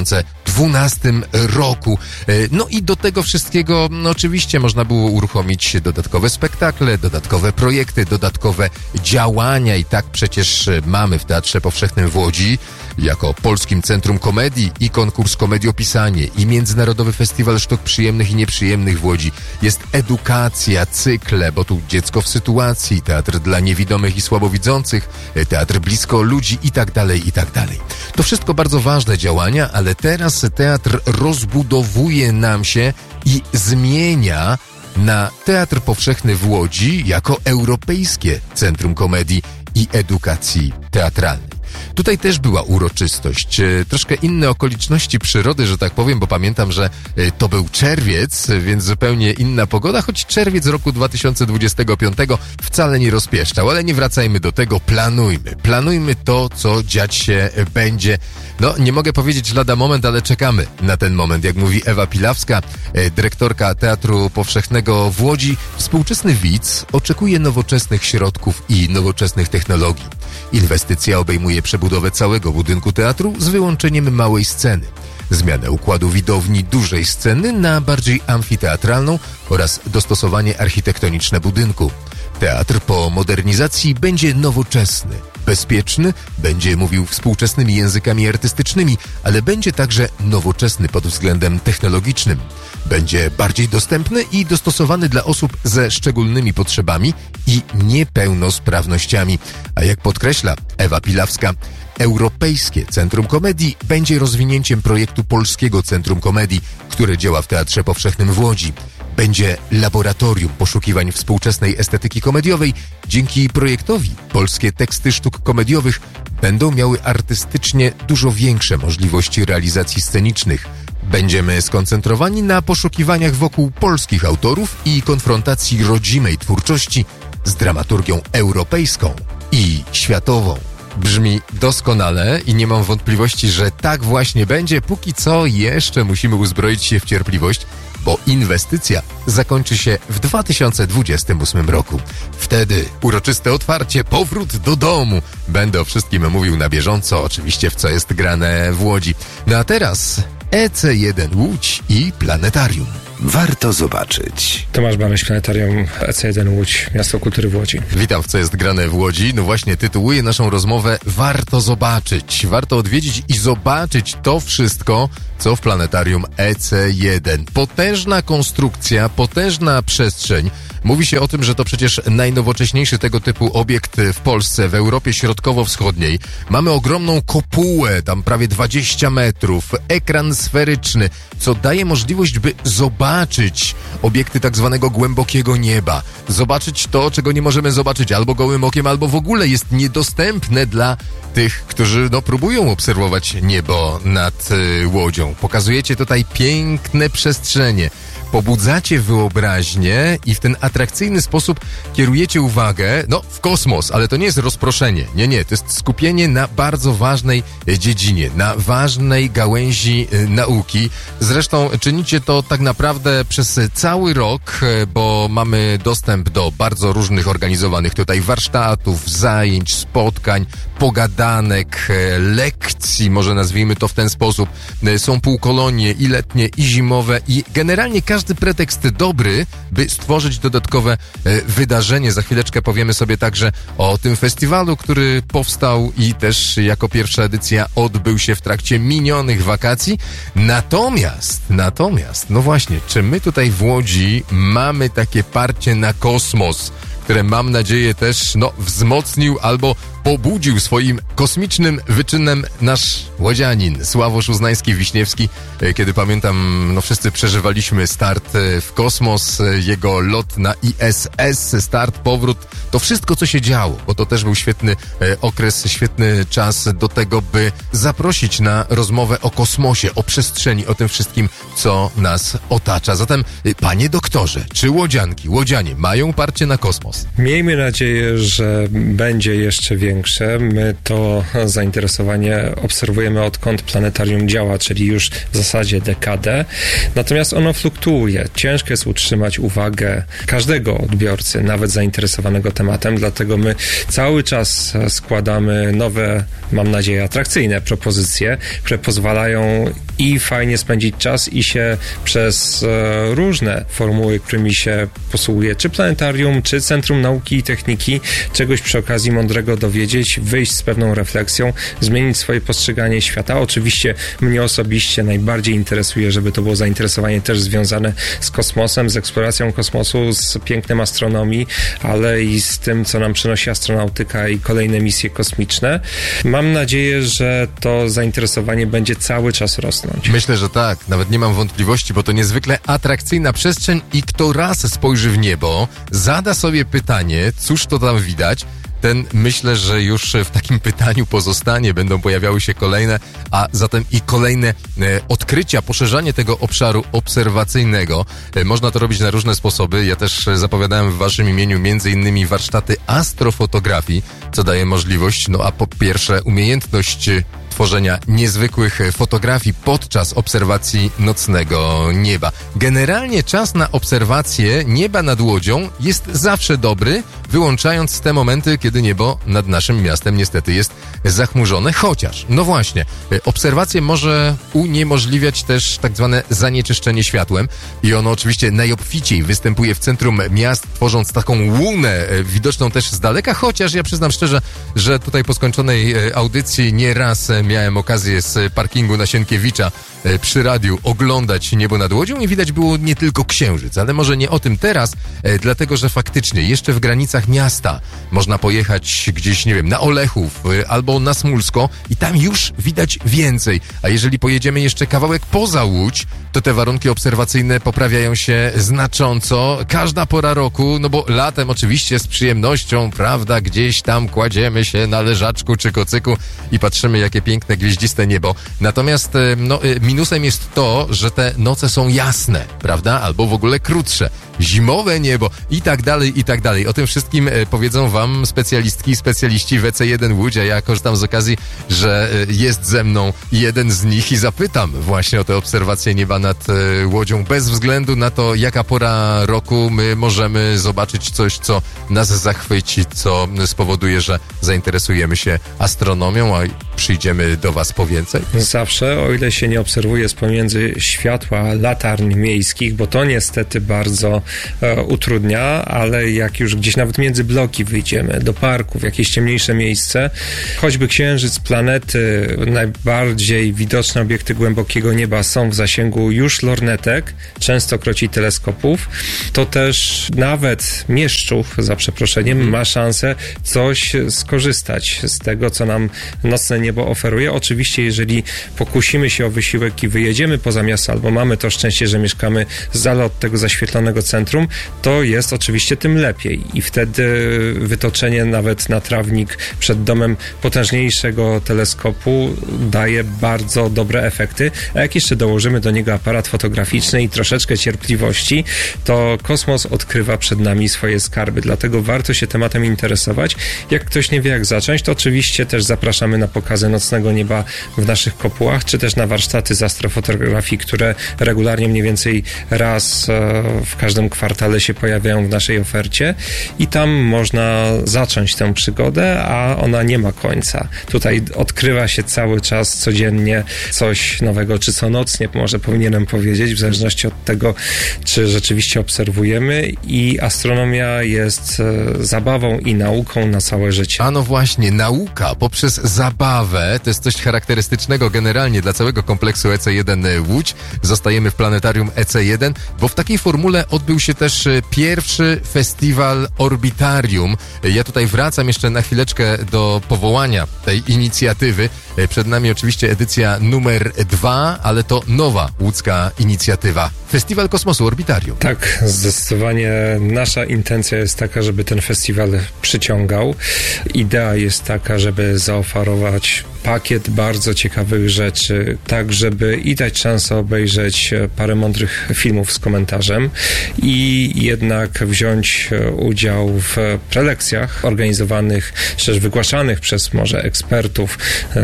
2012 roku. I do tego wszystkiego oczywiście można było uruchomić dodatkowe spektakle, dodatkowe projekty, dodatkowe działania i tak przecież mamy w Teatrze Powszechnym w Łodzi jako Polskim Centrum Komedii i konkurs Komediopisanie i Międzynarodowy Festiwal Sztuk Przyjemnych i Nieprzyjemnych w Łodzi. Jest edukacja, cykle, bo tu dziecko w sytuacji, teatr dla niewidomych i słabowidzących, teatr blisko ludzi i tak dalej, i tak dalej. To wszystko bardzo ważne działania, ale teraz teatr rozbudowuje nam się i zmienia na Teatr Powszechny w Łodzi jako Europejskie Centrum Komedii i Edukacji Teatralnej. Tutaj też była uroczystość. Troszkę inne okoliczności przyrody, że tak powiem, bo pamiętam, że to był czerwiec, więc zupełnie inna pogoda, choć czerwiec roku 2025 wcale nie rozpieszczał, ale nie wracajmy do tego, planujmy to, co dziać się będzie. No, nie mogę powiedzieć lada moment, ale czekamy na ten moment. Jak mówi Ewa Pilawska, dyrektorka Teatru Powszechnego w Łodzi, współczesny widz oczekuje nowoczesnych środków i nowoczesnych technologii. Inwestycja obejmuje przebudowę całego budynku teatru z wyłączeniem małej sceny, zmianę układu widowni dużej sceny na bardziej amfiteatralną oraz dostosowanie architektoniczne budynku. Teatr po modernizacji będzie nowoczesny, bezpieczny, będzie mówił współczesnymi językami artystycznymi, ale będzie także nowoczesny pod względem technologicznym. Będzie bardziej dostępny i dostosowany dla osób ze szczególnymi potrzebami i niepełnosprawnościami. A jak podkreśla Ewa Pilawska, Europejskie Centrum Komedii będzie rozwinięciem projektu Polskiego Centrum Komedii, które działa w Teatrze Powszechnym w Łodzi. Będzie laboratorium poszukiwań współczesnej estetyki komediowej. Dzięki projektowi polskie teksty sztuk komediowych będą miały artystycznie dużo większe możliwości realizacji scenicznych. Będziemy skoncentrowani na poszukiwaniach wokół polskich autorów i konfrontacji rodzimej twórczości z dramaturgią europejską i światową. Brzmi doskonale i nie mam wątpliwości, że tak właśnie będzie. Póki co jeszcze musimy uzbroić się w cierpliwość, bo inwestycja zakończy się w 2028 roku. Wtedy uroczyste otwarcie, powrót do domu. Będę o wszystkim mówił na bieżąco, oczywiście w Co jest grane w Łodzi. No a teraz EC1 Łódź i Planetarium. Warto zobaczyć. Tomasz Baraś, Planetarium EC1 Łódź, Miasto Kultury w Łodzi. Witam w Co jest grane w Łodzi. No właśnie, tytułuję naszą rozmowę Warto zobaczyć. Warto odwiedzić i zobaczyć to wszystko, co w Planetarium EC1. Potężna konstrukcja, potężna przestrzeń. Mówi się o tym, że to przecież najnowocześniejszy tego typu obiekt w Polsce, w Europie Środkowo-Wschodniej. Mamy ogromną kopułę, tam prawie 20 metrów, ekran sferyczny, co daje możliwość, by zobaczyć obiekty tak zwanego głębokiego nieba. Zobaczyć to, czego nie możemy zobaczyć albo gołym okiem, albo w ogóle jest niedostępne dla tych, którzy próbują obserwować niebo nad Łodzią. Pokazujecie tutaj piękne przestrzenie. Pobudzacie wyobraźnię i w ten atrakcyjny sposób kierujecie uwagę, w kosmos, ale to nie jest rozproszenie. Nie, to jest skupienie na bardzo ważnej dziedzinie, na ważnej gałęzi nauki. Zresztą czynicie to tak naprawdę przez cały rok, bo mamy dostęp do bardzo różnych organizowanych tutaj warsztatów, zajęć, spotkań, pogadanek, lekcji, może nazwijmy to w ten sposób. Są półkolonie i letnie, i zimowe i generalnie każdy pretekst dobry, by stworzyć dodatkowe wydarzenie. Za chwileczkę powiemy sobie także o tym festiwalu, który powstał i też jako pierwsza edycja odbył się w trakcie minionych wakacji. Natomiast, no właśnie, czy my tutaj w Łodzi mamy takie parcie na kosmos, które mam nadzieję też wzmocnił albo pobudził swoim kosmicznym wyczynem nasz łodzianin Sławosz Uznański-Wiśniewski. Kiedy pamiętam, wszyscy przeżywaliśmy start w kosmos, jego lot na ISS, start, powrót, to wszystko, co się działo, bo to też był świetny okres, świetny czas do tego, by zaprosić na rozmowę o kosmosie, o przestrzeni, o tym wszystkim, co nas otacza. Zatem, panie doktorze, czy łodzianie mają parcie na kosmos? Miejmy nadzieję, że będzie jeszcze większe. My to zainteresowanie obserwujemy, odkąd planetarium działa, czyli już w zasadzie dekadę. Natomiast ono fluktuuje. Ciężko jest utrzymać uwagę każdego odbiorcy, nawet zainteresowanego tematem, dlatego my cały czas składamy nowe, mam nadzieję, atrakcyjne propozycje, które pozwalają i fajnie spędzić czas i się przez różne formuły, którymi się posługuje, czy planetarium, czy Centrum Nauki i Techniki, czegoś przy okazji mądrego dowiedzieć, wyjść z pewną refleksją, zmienić swoje postrzeganie świata. Oczywiście mnie osobiście najbardziej interesuje, żeby to było zainteresowanie też związane z kosmosem, z eksploracją kosmosu, z pięknem astronomii, ale i z tym, co nam przynosi astronautyka i kolejne misje kosmiczne. Mam nadzieję, że to zainteresowanie będzie cały czas rosnąć. Myślę, że tak. Nawet nie mam wątpliwości, bo to niezwykle atrakcyjna przestrzeń i kto raz spojrzy w niebo, zada sobie pytanie, cóż to tam widać, ten myślę, że już w takim pytaniu pozostanie. Będą pojawiały się kolejne, a zatem i kolejne odkrycia, poszerzanie tego obszaru obserwacyjnego. Można to robić na różne sposoby. Ja też zapowiadałem w waszym imieniu m.in. warsztaty astrofotografii, co daje możliwość, a po pierwsze umiejętność tworzenia niezwykłych fotografii podczas obserwacji nocnego nieba. Generalnie czas na obserwację nieba nad Łodzią jest zawsze dobry, wyłączając te momenty, kiedy niebo nad naszym miastem niestety jest zachmurzone, chociaż, no właśnie, obserwację może uniemożliwiać też tak zwane zanieczyszczenie światłem i ono oczywiście najobficiej występuje w centrum miast, tworząc taką łunę widoczną też z daleka, chociaż ja przyznam szczerze, że tutaj po skończonej audycji nieraz miałem okazję z parkingu na Sienkiewicza przy radiu oglądać niebo nad Łodzią i widać było nie tylko księżyc, ale może nie o tym teraz, dlatego że faktycznie jeszcze w granicach miasta można pojechać gdzieś, nie wiem, na Olechów albo na Smulsko i tam już widać więcej, a jeżeli pojedziemy jeszcze kawałek poza Łódź, to te warunki obserwacyjne poprawiają się znacząco. Każda pora roku, no bo latem oczywiście z przyjemnością, prawda, gdzieś tam kładziemy się na leżaczku czy kocyku i patrzymy, jakie piękne gwieździste niebo. Natomiast minusem jest to, że te noce są jasne, prawda, albo w ogóle krótsze. Zimowe niebo i tak dalej, i tak dalej. O tym wszystkim powiedzą wam specjalistki i specjaliści w EC1 Łódź, a ja korzystam z okazji, że jest ze mną jeden z nich i zapytam właśnie o te obserwacje nieba nad Łodzią, bez względu na to, jaka pora roku my możemy zobaczyć coś, co nas zachwyci, co spowoduje, że zainteresujemy się astronomią, a przyjdziemy do was po więcej. Zawsze, o ile się nie obserwuje z pomiędzy światła latarń miejskich, bo to niestety bardzo utrudnia, ale jak już gdzieś nawet między bloki wyjdziemy, do parku, w jakieś ciemniejsze miejsce, choćby księżyc, planety, najbardziej widoczne obiekty głębokiego nieba są w zasięgu już lornetek, częstokroć teleskopów, to też nawet mieszczów, za przeproszeniem, ma szansę coś skorzystać z tego, co nam nocne niebo oferuje. Oczywiście, jeżeli pokusimy się o wysiłek i wyjedziemy poza miasto, albo mamy to szczęście, że mieszkamy z dala od tego zaświetlonego centrum, to jest oczywiście tym lepiej i wtedy wytoczenie nawet na trawnik przed domem potężniejszego teleskopu daje bardzo dobre efekty, a jak jeszcze dołożymy do niego aparat fotograficzny i troszeczkę cierpliwości, to kosmos odkrywa przed nami swoje skarby, dlatego warto się tematem interesować. Jak ktoś nie wie, jak zacząć, to oczywiście też zapraszamy na pokazy nocnego nieba w naszych kopułach, czy też na warsztaty z astrofotografii, które regularnie mniej więcej raz w każdym kwartale się pojawiają w naszej ofercie i tam można zacząć tę przygodę, a ona nie ma końca. Tutaj odkrywa się cały czas, codziennie coś nowego, czy co nocnie, może powinienem powiedzieć, w zależności od tego, czy rzeczywiście obserwujemy i astronomia jest zabawą i nauką na całe życie. A no właśnie, nauka poprzez zabawę, to jest coś charakterystycznego generalnie dla całego kompleksu EC1 Łódź. Zostajemy w planetarium EC1, bo w takiej formule odbył się też pierwszy festiwal Orbitarium. Ja tutaj wracam jeszcze na chwileczkę do powołania tej inicjatywy. Przed nami oczywiście edycja numer 2, ale to nowa łódzka inicjatywa. Festiwal Kosmosu Orbitarium. Tak, zdecydowanie nasza intencja jest taka, żeby ten festiwal przyciągał. Idea jest taka, żeby zaoferować pakiet bardzo ciekawych rzeczy, tak żeby i dać szansę obejrzeć parę mądrych filmów z komentarzem i jednak wziąć udział w prelekcjach organizowanych, czy też wygłaszanych przez może ekspertów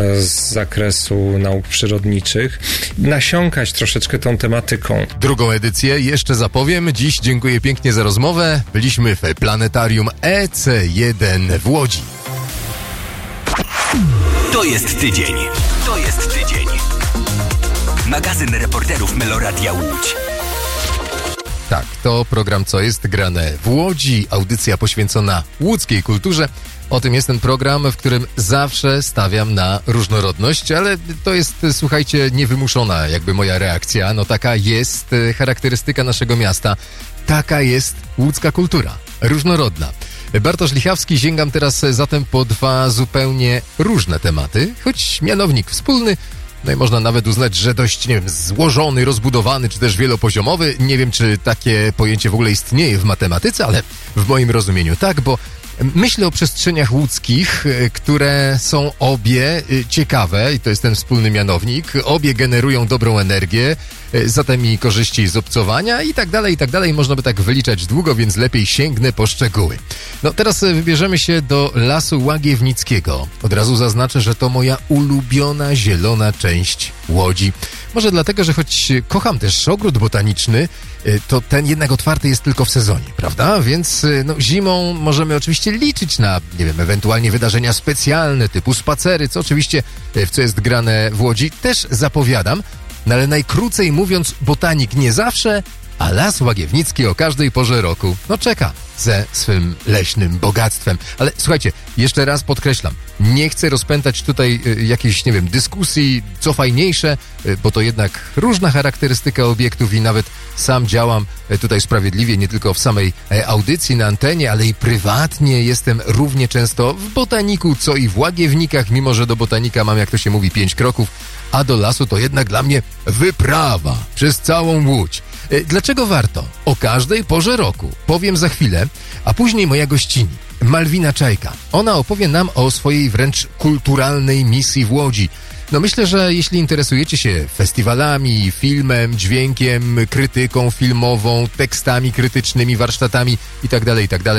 z zakresu nauk przyrodniczych, nasiąkać troszeczkę tą tematyką. Drugą edycję jeszcze zapowiem. Dziś dziękuję pięknie za rozmowę. Byliśmy w planetarium EC1 w Łodzi. To jest tydzień. To jest tydzień. Magazyn reporterów Meloradia Łódź. Tak, to program Co jest grane w Łodzi. Audycja poświęcona łódzkiej kulturze. O tym jest ten program, w którym zawsze stawiam na różnorodność, ale to jest, słuchajcie, niewymuszona jakby moja reakcja. No taka jest charakterystyka naszego miasta. Taka jest łódzka kultura. Różnorodna. Bartosz Lichawski, sięgam teraz zatem po dwa zupełnie różne tematy, choć mianownik wspólny. No i można nawet uznać, że dość, nie wiem, złożony, rozbudowany, czy też wielopoziomowy. Nie wiem, czy takie pojęcie w ogóle istnieje w matematyce, ale w moim rozumieniu tak, bo Myślę o przestrzeniach łódzkich, które są obie ciekawe i to jest ten wspólny mianownik. Obie generują dobrą energię, zatem i korzyści z obcowania i tak dalej. Można by tak wyliczać długo, więc lepiej sięgnę po szczegóły. No teraz wybierzemy się do Lasu Łagiewnickiego. Od razu zaznaczę, że to moja ulubiona zielona część Łodzi. Może dlatego, że choć kocham też ogród botaniczny, to ten jednak otwarty jest tylko w sezonie, prawda? Więc zimą możemy oczywiście liczyć na, ewentualnie wydarzenia specjalne typu spacery, co oczywiście w co jest grane w Łodzi też zapowiadam. No ale najkrócej mówiąc, botanik nie zawsze, a Las Łagiewnicki o każdej porze roku czeka ze swym leśnym bogactwem. Ale słuchajcie, jeszcze raz podkreślam, nie chcę rozpętać tutaj jakiejś, dyskusji, co fajniejsze, bo to jednak różna charakterystyka obiektów i nawet sam działam tutaj sprawiedliwie, nie tylko w samej audycji na antenie, ale i prywatnie jestem równie często w botaniku, co i w Łagiewnikach, mimo że do botanika mam, jak to się mówi, 5 kroków, a do lasu to jednak dla mnie wyprawa przez całą Łódź. Dlaczego warto? O każdej porze roku. Powiem za chwilę, a później moja gościni, Malwina Czajka. Ona opowie nam o swojej wręcz kulturalnej misji w Łodzi. Myślę, że jeśli interesujecie się festiwalami, filmem, dźwiękiem, krytyką filmową, tekstami krytycznymi, warsztatami itd.,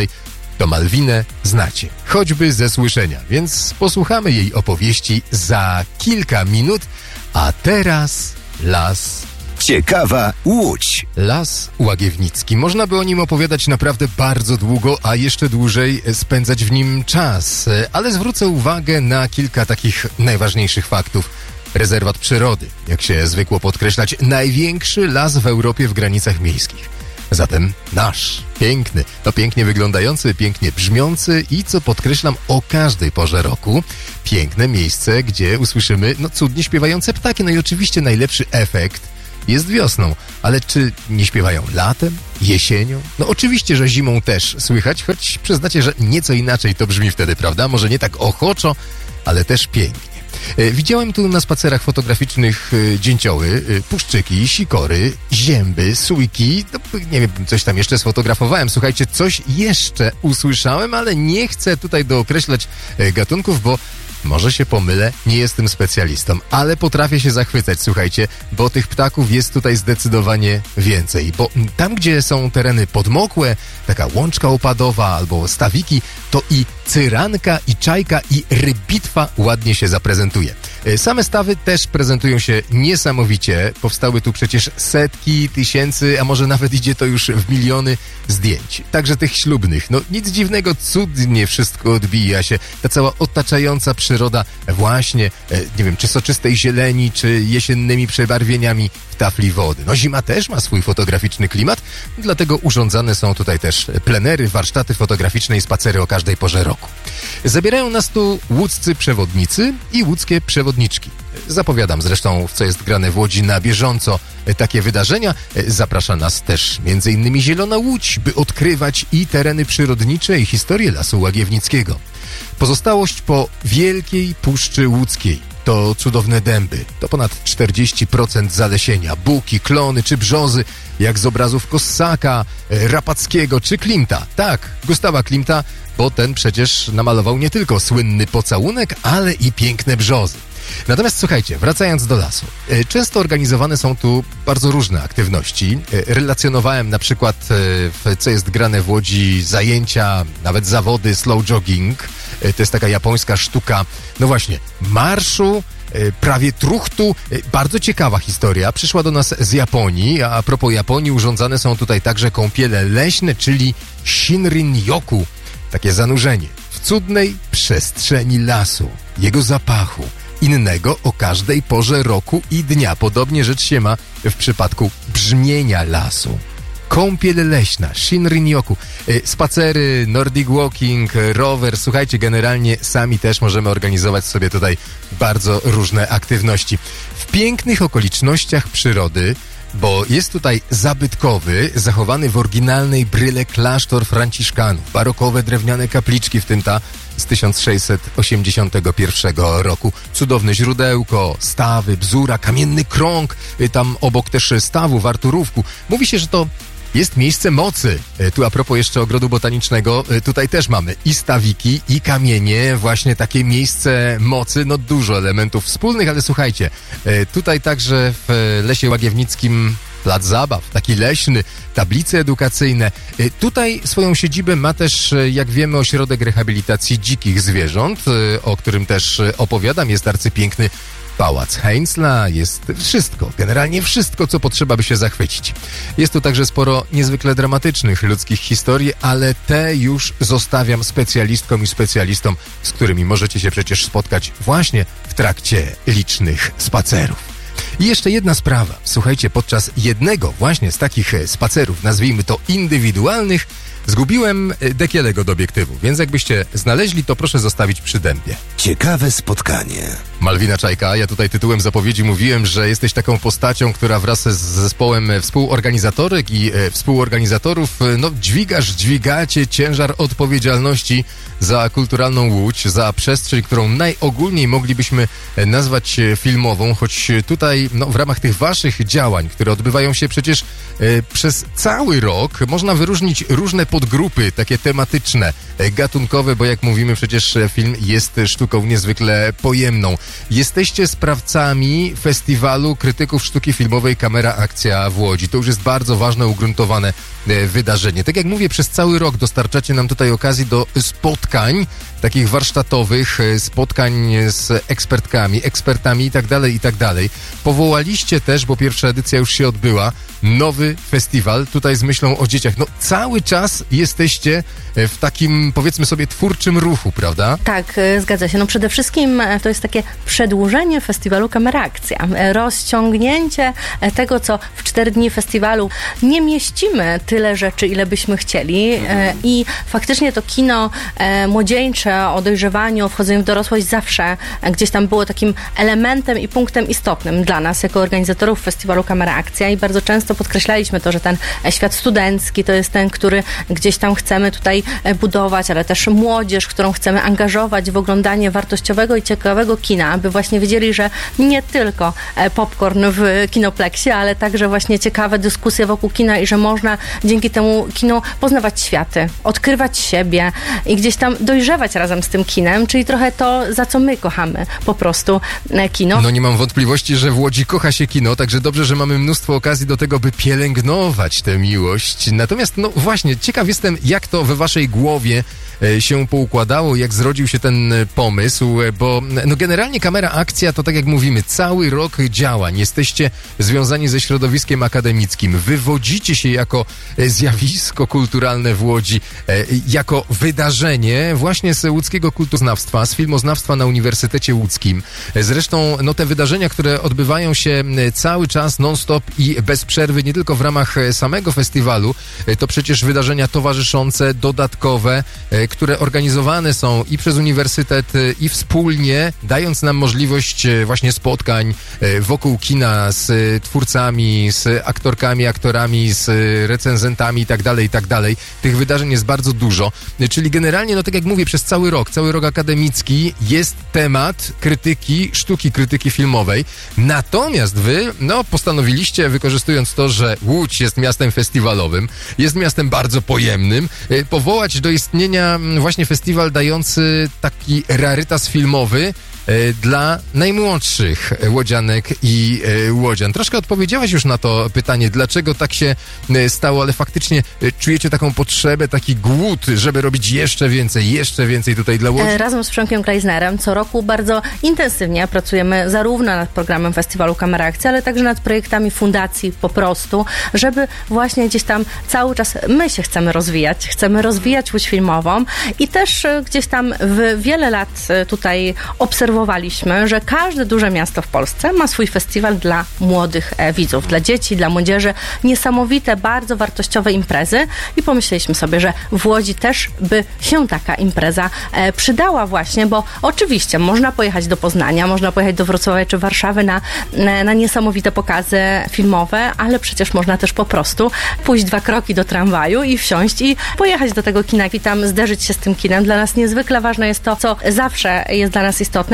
to Malwinę znacie, choćby ze słyszenia, więc posłuchamy jej opowieści za kilka minut, a teraz Las Ciekawa Łódź. Las Łagiewnicki. Można by o nim opowiadać naprawdę bardzo długo, a jeszcze dłużej spędzać w nim czas. Ale zwrócę uwagę na kilka takich najważniejszych faktów. Rezerwat przyrody, jak się zwykło podkreślać, największy las w Europie w granicach miejskich. Zatem nasz, piękny, pięknie wyglądający, pięknie brzmiący i, co podkreślam, o każdej porze roku, piękne miejsce, gdzie usłyszymy cudnie śpiewające ptaki. I oczywiście najlepszy efekt jest wiosną, ale czy nie śpiewają latem, jesienią? Oczywiście, że zimą też słychać, choć przyznacie, że nieco inaczej to brzmi wtedy, prawda? Może nie tak ochoczo, ale też pięknie. Widziałem tu na spacerach fotograficznych dzięcioły, puszczyki, sikory, zięby, sójki, coś tam jeszcze sfotografowałem. Słuchajcie, coś jeszcze usłyszałem, ale nie chcę tutaj dookreślać gatunków, bo może się pomylę, nie jestem specjalistą, ale potrafię się zachwycać, słuchajcie, bo tych ptaków jest tutaj zdecydowanie więcej, bo tam, gdzie są tereny podmokłe, taka łączka opadowa albo stawiki, to i cyranka, i czajka, i rybitwa ładnie się zaprezentuje. Same stawy też prezentują się niesamowicie, powstały tu przecież setki, tysięcy, a może nawet idzie to już w miliony zdjęć, także tych ślubnych. Nic dziwnego, cudnie wszystko odbija się, ta cała otaczająca przyroda właśnie, czy soczystej zieleni, czy jesiennymi przebarwieniami w tafli wody. Zima też ma swój fotograficzny klimat, dlatego urządzane są tutaj też plenery, warsztaty fotograficzne i spacery o każdej porze roku. Zabierają nas tu łódzcy przewodnicy i łódzkie przewodniczki. Zapowiadam zresztą, w co jest grane w Łodzi na bieżąco takie wydarzenia. Zaprasza nas też m.in. Zielona Łódź, by odkrywać i tereny przyrodnicze, i historię Lasu Łagiewnickiego. Pozostałość po Wielkiej Puszczy Łódzkiej to cudowne dęby, to ponad 40% zalesienia, buki, klony czy brzozy, jak z obrazów Kossaka, Rapackiego czy Klimta. Tak, Gustawa Klimta, bo ten przecież namalował nie tylko słynny pocałunek, ale i piękne brzozy. Natomiast słuchajcie, wracając do lasu, często organizowane są tu bardzo różne aktywności. Relacjonowałem na przykład, w co jest grane w Łodzi, zajęcia, nawet zawody slow jogging. To jest taka japońska sztuka, marszu, prawie truchtu. Bardzo ciekawa historia. Przyszła do nas z Japonii, a propos Japonii urządzane są tutaj także kąpiele leśne, czyli Shinrin-yoku. Takie zanurzenie w cudnej przestrzeni lasu, jego zapachu, innego o każdej porze roku i dnia. Podobnie rzecz się ma w przypadku brzmienia lasu. Kąpiel leśna, Shinrin-yoku, spacery, nordic walking, rower. Słuchajcie, generalnie sami też możemy organizować sobie tutaj bardzo różne aktywności. W pięknych okolicznościach przyrody, bo jest tutaj zabytkowy, zachowany w oryginalnej bryle klasztor franciszkanów, barokowe drewniane kapliczki, w tym ta z 1681 roku. Cudowne źródełko, stawy, bzura, kamienny krąg, tam obok też stawu w Arturówku. Mówi się, że to jest miejsce mocy. Tu a propos jeszcze ogrodu botanicznego, tutaj też mamy i stawiki, i kamienie, właśnie takie miejsce mocy, no dużo elementów wspólnych, ale słuchajcie, tutaj także w Lesie Łagiewnickim plac zabaw, taki leśny, tablice edukacyjne. Tutaj swoją siedzibę ma też, jak wiemy, ośrodek rehabilitacji dzikich zwierząt, o którym też opowiadam. Jest arcypiękny Pałac Heinzla, jest wszystko, generalnie wszystko, co potrzeba, by się zachwycić. Jest tu także sporo niezwykle dramatycznych ludzkich historii, ale te już zostawiam specjalistkom i specjalistom, z którymi możecie się przecież spotkać właśnie w trakcie licznych spacerów. I jeszcze jedna sprawa. Słuchajcie, podczas jednego właśnie z takich spacerów, nazwijmy to indywidualnych, zgubiłem dekielego do obiektywu, więc jakbyście znaleźli, to proszę zostawić przy dębie. Ciekawe spotkanie. Malwina Czajka, ja tutaj tytułem zapowiedzi mówiłem, że jesteś taką postacią, która wraz z zespołem współorganizatorek i współorganizatorów, no dźwigacie ciężar odpowiedzialności za kulturalną Łódź, za przestrzeń, którą najogólniej moglibyśmy nazwać filmową, choć tutaj no, w ramach tych waszych działań, które odbywają się przecież przez cały rok, można wyróżnić różne podgrupy, takie tematyczne, gatunkowe, bo jak mówimy, przecież film jest sztuką niezwykle pojemną. Jesteście sprawcami festiwalu krytyków sztuki filmowej Kamera Akcja w Łodzi. To już jest bardzo ważne, ugruntowane wydarzenie. Tak jak mówię, przez cały rok dostarczacie nam tutaj okazji do spotkań, takich warsztatowych, spotkań z ekspertami i tak dalej. Powołaliście też, bo pierwsza edycja już się odbyła, nowy festiwal, tutaj z myślą o dzieciach. No cały czas jesteście w takim, powiedzmy sobie, twórczym ruchu, prawda? Tak, zgadza się. No przede wszystkim to jest takie przedłużenie festiwalu Kamera Akcja. Rozciągnięcie tego, co w 4 dni festiwalu nie mieścimy tyle rzeczy, ile byśmy chcieli i faktycznie to kino młodzieńcze o dojrzewaniu, wchodzeniu w dorosłość zawsze gdzieś tam było takim elementem i punktem istotnym dla nas jako organizatorów festiwalu Kamera Akcja i bardzo często podkreślaliśmy to, że ten świat studencki to jest ten, który gdzieś tam chcemy tutaj budować, ale też młodzież, którą chcemy angażować w oglądanie wartościowego i ciekawego kina, aby właśnie wiedzieli, że nie tylko popcorn w kinopleksie, ale także właśnie ciekawe dyskusje wokół kina i że można dzięki temu kinu poznawać światy, odkrywać siebie i gdzieś tam dojrzewać razem z tym kinem, czyli trochę to, za co my kochamy po prostu kino. No nie mam wątpliwości, że w Łodzi kocha się kino, także dobrze, że mamy mnóstwo okazji do tego, by pielęgnować tę miłość. Natomiast, no właśnie, ciekaw jestem, jak to we waszej głowie się poukładało, jak zrodził się ten pomysł, bo no generalnie Kamera Akcja to, tak jak mówimy, cały rok działań. Jesteście związani ze środowiskiem akademickim. Wywodzicie się jako zjawisko kulturalne w Łodzi, jako wydarzenie właśnie z łódzkiego kulturoznawstwa, z filmoznawstwa na Uniwersytecie Łódzkim. Zresztą no te wydarzenia, które odbywają się cały czas, non-stop i bez przerwy, nie tylko w ramach samego festiwalu, to przecież wydarzenia towarzyszące, dodatkowe, które organizowane są i przez uniwersytet, i wspólnie, dając nam możliwość właśnie spotkań wokół kina z twórcami, z aktorami, z recenzentami i tak dalej. Tych wydarzeń jest bardzo dużo. Czyli generalnie, no tak jak mówię, przez cały rok akademicki jest temat krytyki, sztuki krytyki filmowej. Natomiast wy, no postanowiliście, wykorzystując to, że Łódź jest miastem festiwalowym, jest miastem bardzo pojemnym, powołać do istnienia właśnie festiwal dający taki rarytas filmowy dla najmłodszych łodzianek i łodzian. Troszkę odpowiedziałaś już na to pytanie, dlaczego tak się stało, ale faktycznie czujecie taką potrzebę, taki głód, żeby robić jeszcze więcej tutaj dla Łodzi? Razem z Przemkiem Kleisnerem co roku bardzo intensywnie pracujemy zarówno nad programem festiwalu Kamera Akcja, ale także nad projektami fundacji po prostu, żeby właśnie gdzieś tam cały czas my się chcemy rozwijać Łódź filmową i też gdzieś tam w wiele lat tutaj obserwowaliśmy, że każde duże miasto w Polsce ma swój festiwal dla młodych widzów, dla dzieci, dla młodzieży. Niesamowite, bardzo wartościowe imprezy i pomyśleliśmy sobie, że w Łodzi też by się taka impreza przydała właśnie, bo oczywiście można pojechać do Poznania, można pojechać do Wrocławia czy Warszawy na niesamowite pokazy filmowe, ale przecież można też po prostu pójść 2 kroki do tramwaju i wsiąść i pojechać do tego kina i tam zderzyć się z tym kinem. Dla nas niezwykle ważne jest to, co zawsze jest dla nas istotne,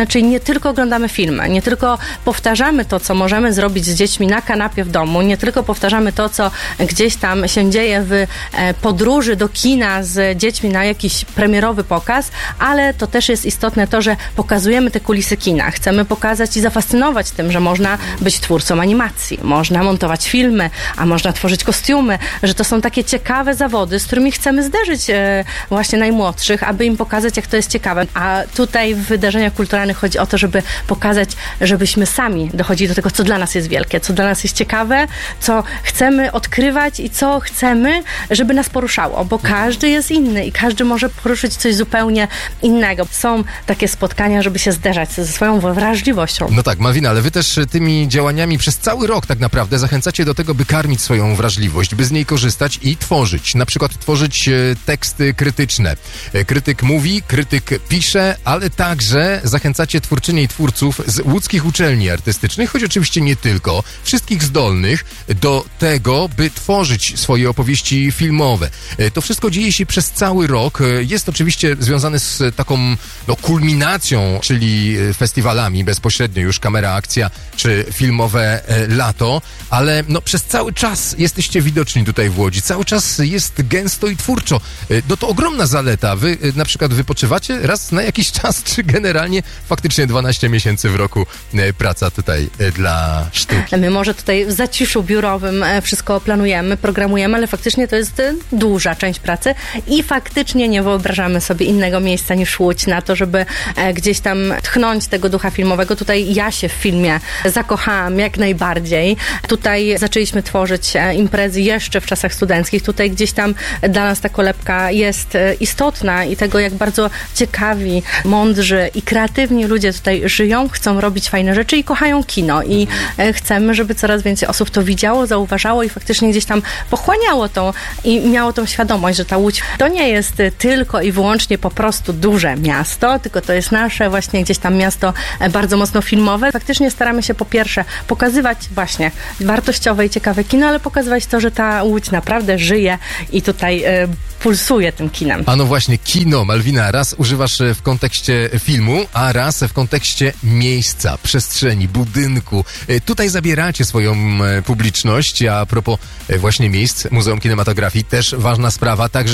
czyli nie tylko oglądamy filmy, nie tylko powtarzamy to, co możemy zrobić z dziećmi na kanapie w domu, nie tylko powtarzamy to, co gdzieś tam się dzieje w podróży do kina z dziećmi na jakiś premierowy pokaz, ale to też jest istotne to, że pokazujemy te kulisy kina. Chcemy pokazać i zafascynować tym, że można być twórcą animacji, można montować filmy, a można tworzyć kostiumy, że to są takie ciekawe zawody, z którymi chcemy zderzyć właśnie najmłodszych, aby im pokazać, jak to jest ciekawe. A tutaj w wydarzeniach kulturalnych chodzi o to, żeby pokazać, żebyśmy sami dochodzili do tego, co dla nas jest wielkie, co dla nas jest ciekawe, co chcemy odkrywać i co chcemy, żeby nas poruszało, bo każdy jest inny i każdy może poruszyć coś zupełnie innego. Są takie spotkania, żeby się zderzać ze swoją wrażliwością. No tak, Malwina, ale wy też tymi działaniami przez cały rok tak naprawdę zachęcacie do tego, by karmić swoją wrażliwość, by z niej korzystać i tworzyć. Na przykład tworzyć teksty krytyczne. Krytyk mówi, krytyk pisze, ale także zachęcacie twórczynie i twórców z łódzkich uczelni artystycznych, choć oczywiście nie tylko, wszystkich zdolnych do tego, by tworzyć swoje opowieści filmowe. To wszystko dzieje się przez cały rok. Jest oczywiście związane z taką kulminacją, czyli festiwalami bezpośrednio już Kamera Akcja czy filmowe lato, ale przez cały czas jesteście widoczni tutaj w Łodzi. Cały czas jest gęsto i twórczo. To ogromna zaleta. Wy na przykład wypoczywacie raz na jakiś czas, czy generalnie faktycznie 12 miesięcy w roku praca tutaj dla sztuki? My może tutaj w zaciszu biurowym wszystko planujemy, programujemy, ale faktycznie to jest duża część pracy i faktycznie nie wyobrażamy sobie innego miejsca niż Łódź na to, żeby gdzieś tam tchnąć tego ducha filmowego. Tutaj ja się w filmie zakochałam jak najbardziej. Tutaj zaczęliśmy tworzyć imprezy jeszcze w czasach studenckich. Tutaj gdzieś tam dla nas ta kolebka jest istotna i tego, jak bardzo ciekawi, mądrzy i kreatywni ludzie tutaj żyją, chcą robić fajne rzeczy i kochają kino i chcemy, żeby coraz więcej osób to widziało, zauważało i faktycznie gdzieś tam pochłaniało to i miało tą świadomość, że ta Łódź to nie jest tylko i wyłącznie po prostu duże miasto, tylko to jest nasze właśnie gdzieś tam miasto bardzo mocno filmowe. Faktycznie staramy się po pierwsze pokazywać właśnie wartościowe i ciekawe kino, ale pokazywać to, że ta Łódź naprawdę żyje i tutaj pulsuje tym kinem. A no właśnie, kino, Malwina, raz używasz w kontekście filmu, a raz w kontekście miejsca, przestrzeni, budynku. Tutaj zabieracie swoją publiczność, a propos właśnie miejsc, Muzeum Kinematografii, też ważna sprawa, także